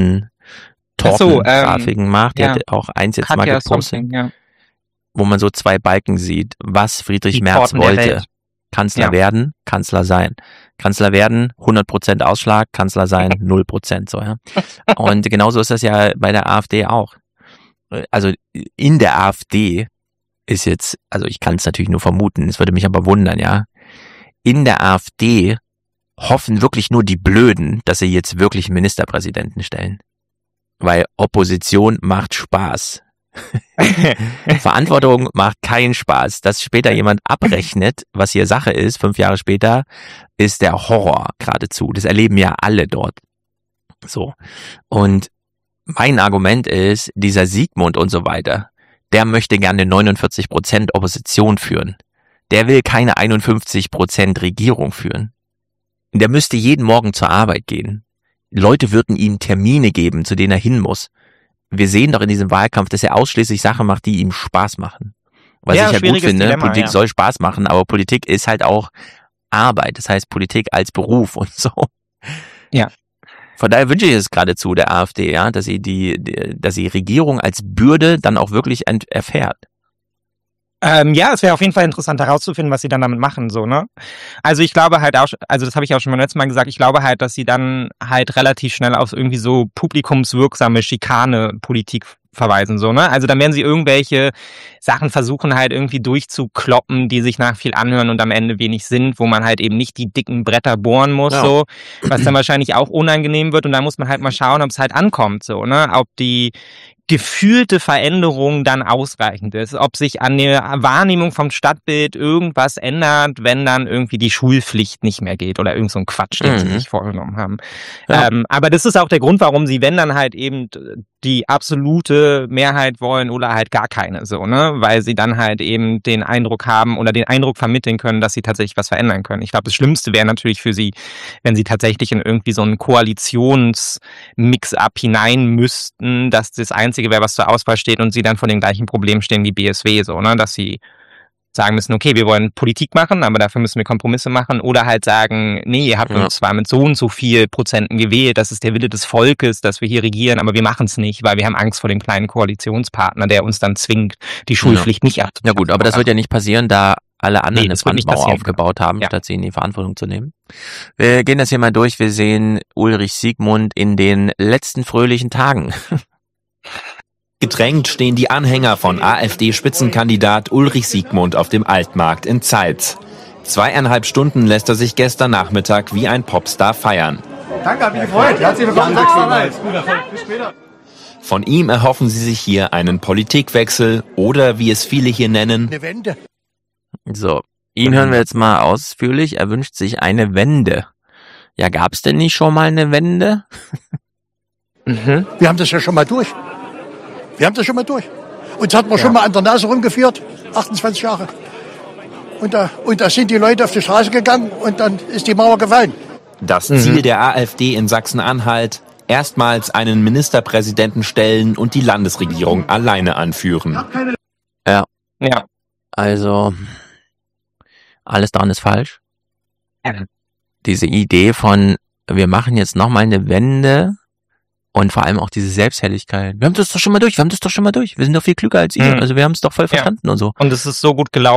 Grafiken macht. Die hat auch eins jetzt Katja mal gepostet, wo man so 2 Balken sieht, was Friedrich Merz wollte. Kanzler werden, Kanzler sein. Kanzler werden, 100% Ausschlag, Kanzler sein, 0%, so, ja. Und genauso ist das ja bei der AfD auch. Also in der AfD ist jetzt, also ich kann es natürlich nur vermuten, es würde mich aber wundern, ja. In der AfD hoffen wirklich nur die Blöden, dass sie jetzt wirklich einen Ministerpräsidenten stellen. Weil Opposition macht Spaß. Verantwortung macht keinen Spaß. Dass später jemand abrechnet, was hier Sache ist, 5 Jahre später, ist der Horror geradezu. Das erleben ja alle dort. So. Und mein Argument ist, dieser Siegmund und so weiter, der möchte gerne 49% Opposition führen. Der will keine 51% Regierung führen. Der müsste jeden Morgen zur Arbeit gehen. Leute würden ihm Termine geben, zu denen er hin muss. Wir sehen doch in diesem Wahlkampf, dass er ausschließlich Sachen macht, die ihm Spaß machen. Was ich ja gut finde, Dilemma, Politik soll Spaß machen, aber Politik ist halt auch Arbeit. Das heißt Politik als Beruf und so. Ja. Von daher wünsche ich es geradezu der AfD, ja, dass sie Regierung als Bürde dann auch wirklich erfährt. Ja, es wäre auf jeden Fall interessant herauszufinden, was sie dann damit machen, so, ne? Also ich glaube halt auch, also das habe ich auch schon beim letzten Mal gesagt, ich glaube halt, dass sie dann halt relativ schnell auf irgendwie so publikumswirksame Schikane-Politik verweisen, so, ne? Also dann werden sie irgendwelche Sachen versuchen halt irgendwie durchzukloppen, die sich nach viel anhören und am Ende wenig sind, wo man halt eben nicht die dicken Bretter bohren muss, so, was dann wahrscheinlich auch unangenehm wird und da muss man halt mal schauen, ob es halt ankommt, so, ne? Ob die gefühlte Veränderung dann ausreichend ist, ob sich an der Wahrnehmung vom Stadtbild irgendwas ändert, wenn dann irgendwie die Schulpflicht nicht mehr geht oder irgend so ein Quatsch, den sie sich vorgenommen haben. Ja. Aber das ist auch der Grund, warum sie, wenn dann halt eben die absolute Mehrheit wollen oder halt gar keine, so, ne, weil sie dann halt eben den Eindruck haben oder den Eindruck vermitteln können, dass sie tatsächlich was verändern können. Ich glaube, das Schlimmste wäre natürlich für sie, wenn sie tatsächlich in irgendwie so einen Koalitionsmix-up hinein müssten, dass das Einzige wäre, was zur Auswahl steht und sie dann vor den gleichen Problemen stehen wie BSW, so, ne, dass sie sagen müssen, okay, wir wollen Politik machen, aber dafür müssen wir Kompromisse machen oder halt sagen, nee, ihr habt uns zwar mit so und so viel Prozenten gewählt, das ist der Wille des Volkes, dass wir hier regieren, aber wir machen es nicht, weil wir haben Angst vor dem kleinen Koalitionspartner, der uns dann zwingt, die Schulpflicht nicht abzunehmen. Ja gut, aber das wird ja nicht passieren, da alle anderen eine Brandmauer aufgebaut haben, statt sie in die Verantwortung zu nehmen. Wir gehen das hier mal durch, wir sehen Ulrich Siegmund in den letzten fröhlichen Tagen. Gedrängt stehen die Anhänger von AfD-Spitzenkandidat Ulrich Siegmund auf dem Altmarkt in Zeitz. 2,5 Stunden lässt er sich gestern Nachmittag wie ein Popstar feiern. Danke, hat mich gefreut. Herzlich willkommen. Bis später. Von ihm erhoffen sie sich hier einen Politikwechsel oder, wie es viele hier nennen, eine Wende. So, ihn hören wir jetzt mal ausführlich. Er wünscht sich eine Wende. Ja, gab's denn nicht schon mal eine Wende? Wir haben das ja schon mal durch. Uns hat man schon mal an der Nase rumgeführt, 28 Jahre. Und da sind die Leute auf die Straße gegangen und dann ist die Mauer gefallen. Das Ziel der AfD in Sachsen-Anhalt, erstmals einen Ministerpräsidenten stellen und die Landesregierung alleine anführen. Ja. Also, alles daran ist falsch. Diese Idee von, wir machen jetzt nochmal eine Wende, und vor allem auch diese Selbstherrlichkeit. Wir haben das doch schon mal durch. Wir sind doch viel klüger als ihr. Also wir haben es doch voll verstanden und so. Und es ist so gut gelaufen.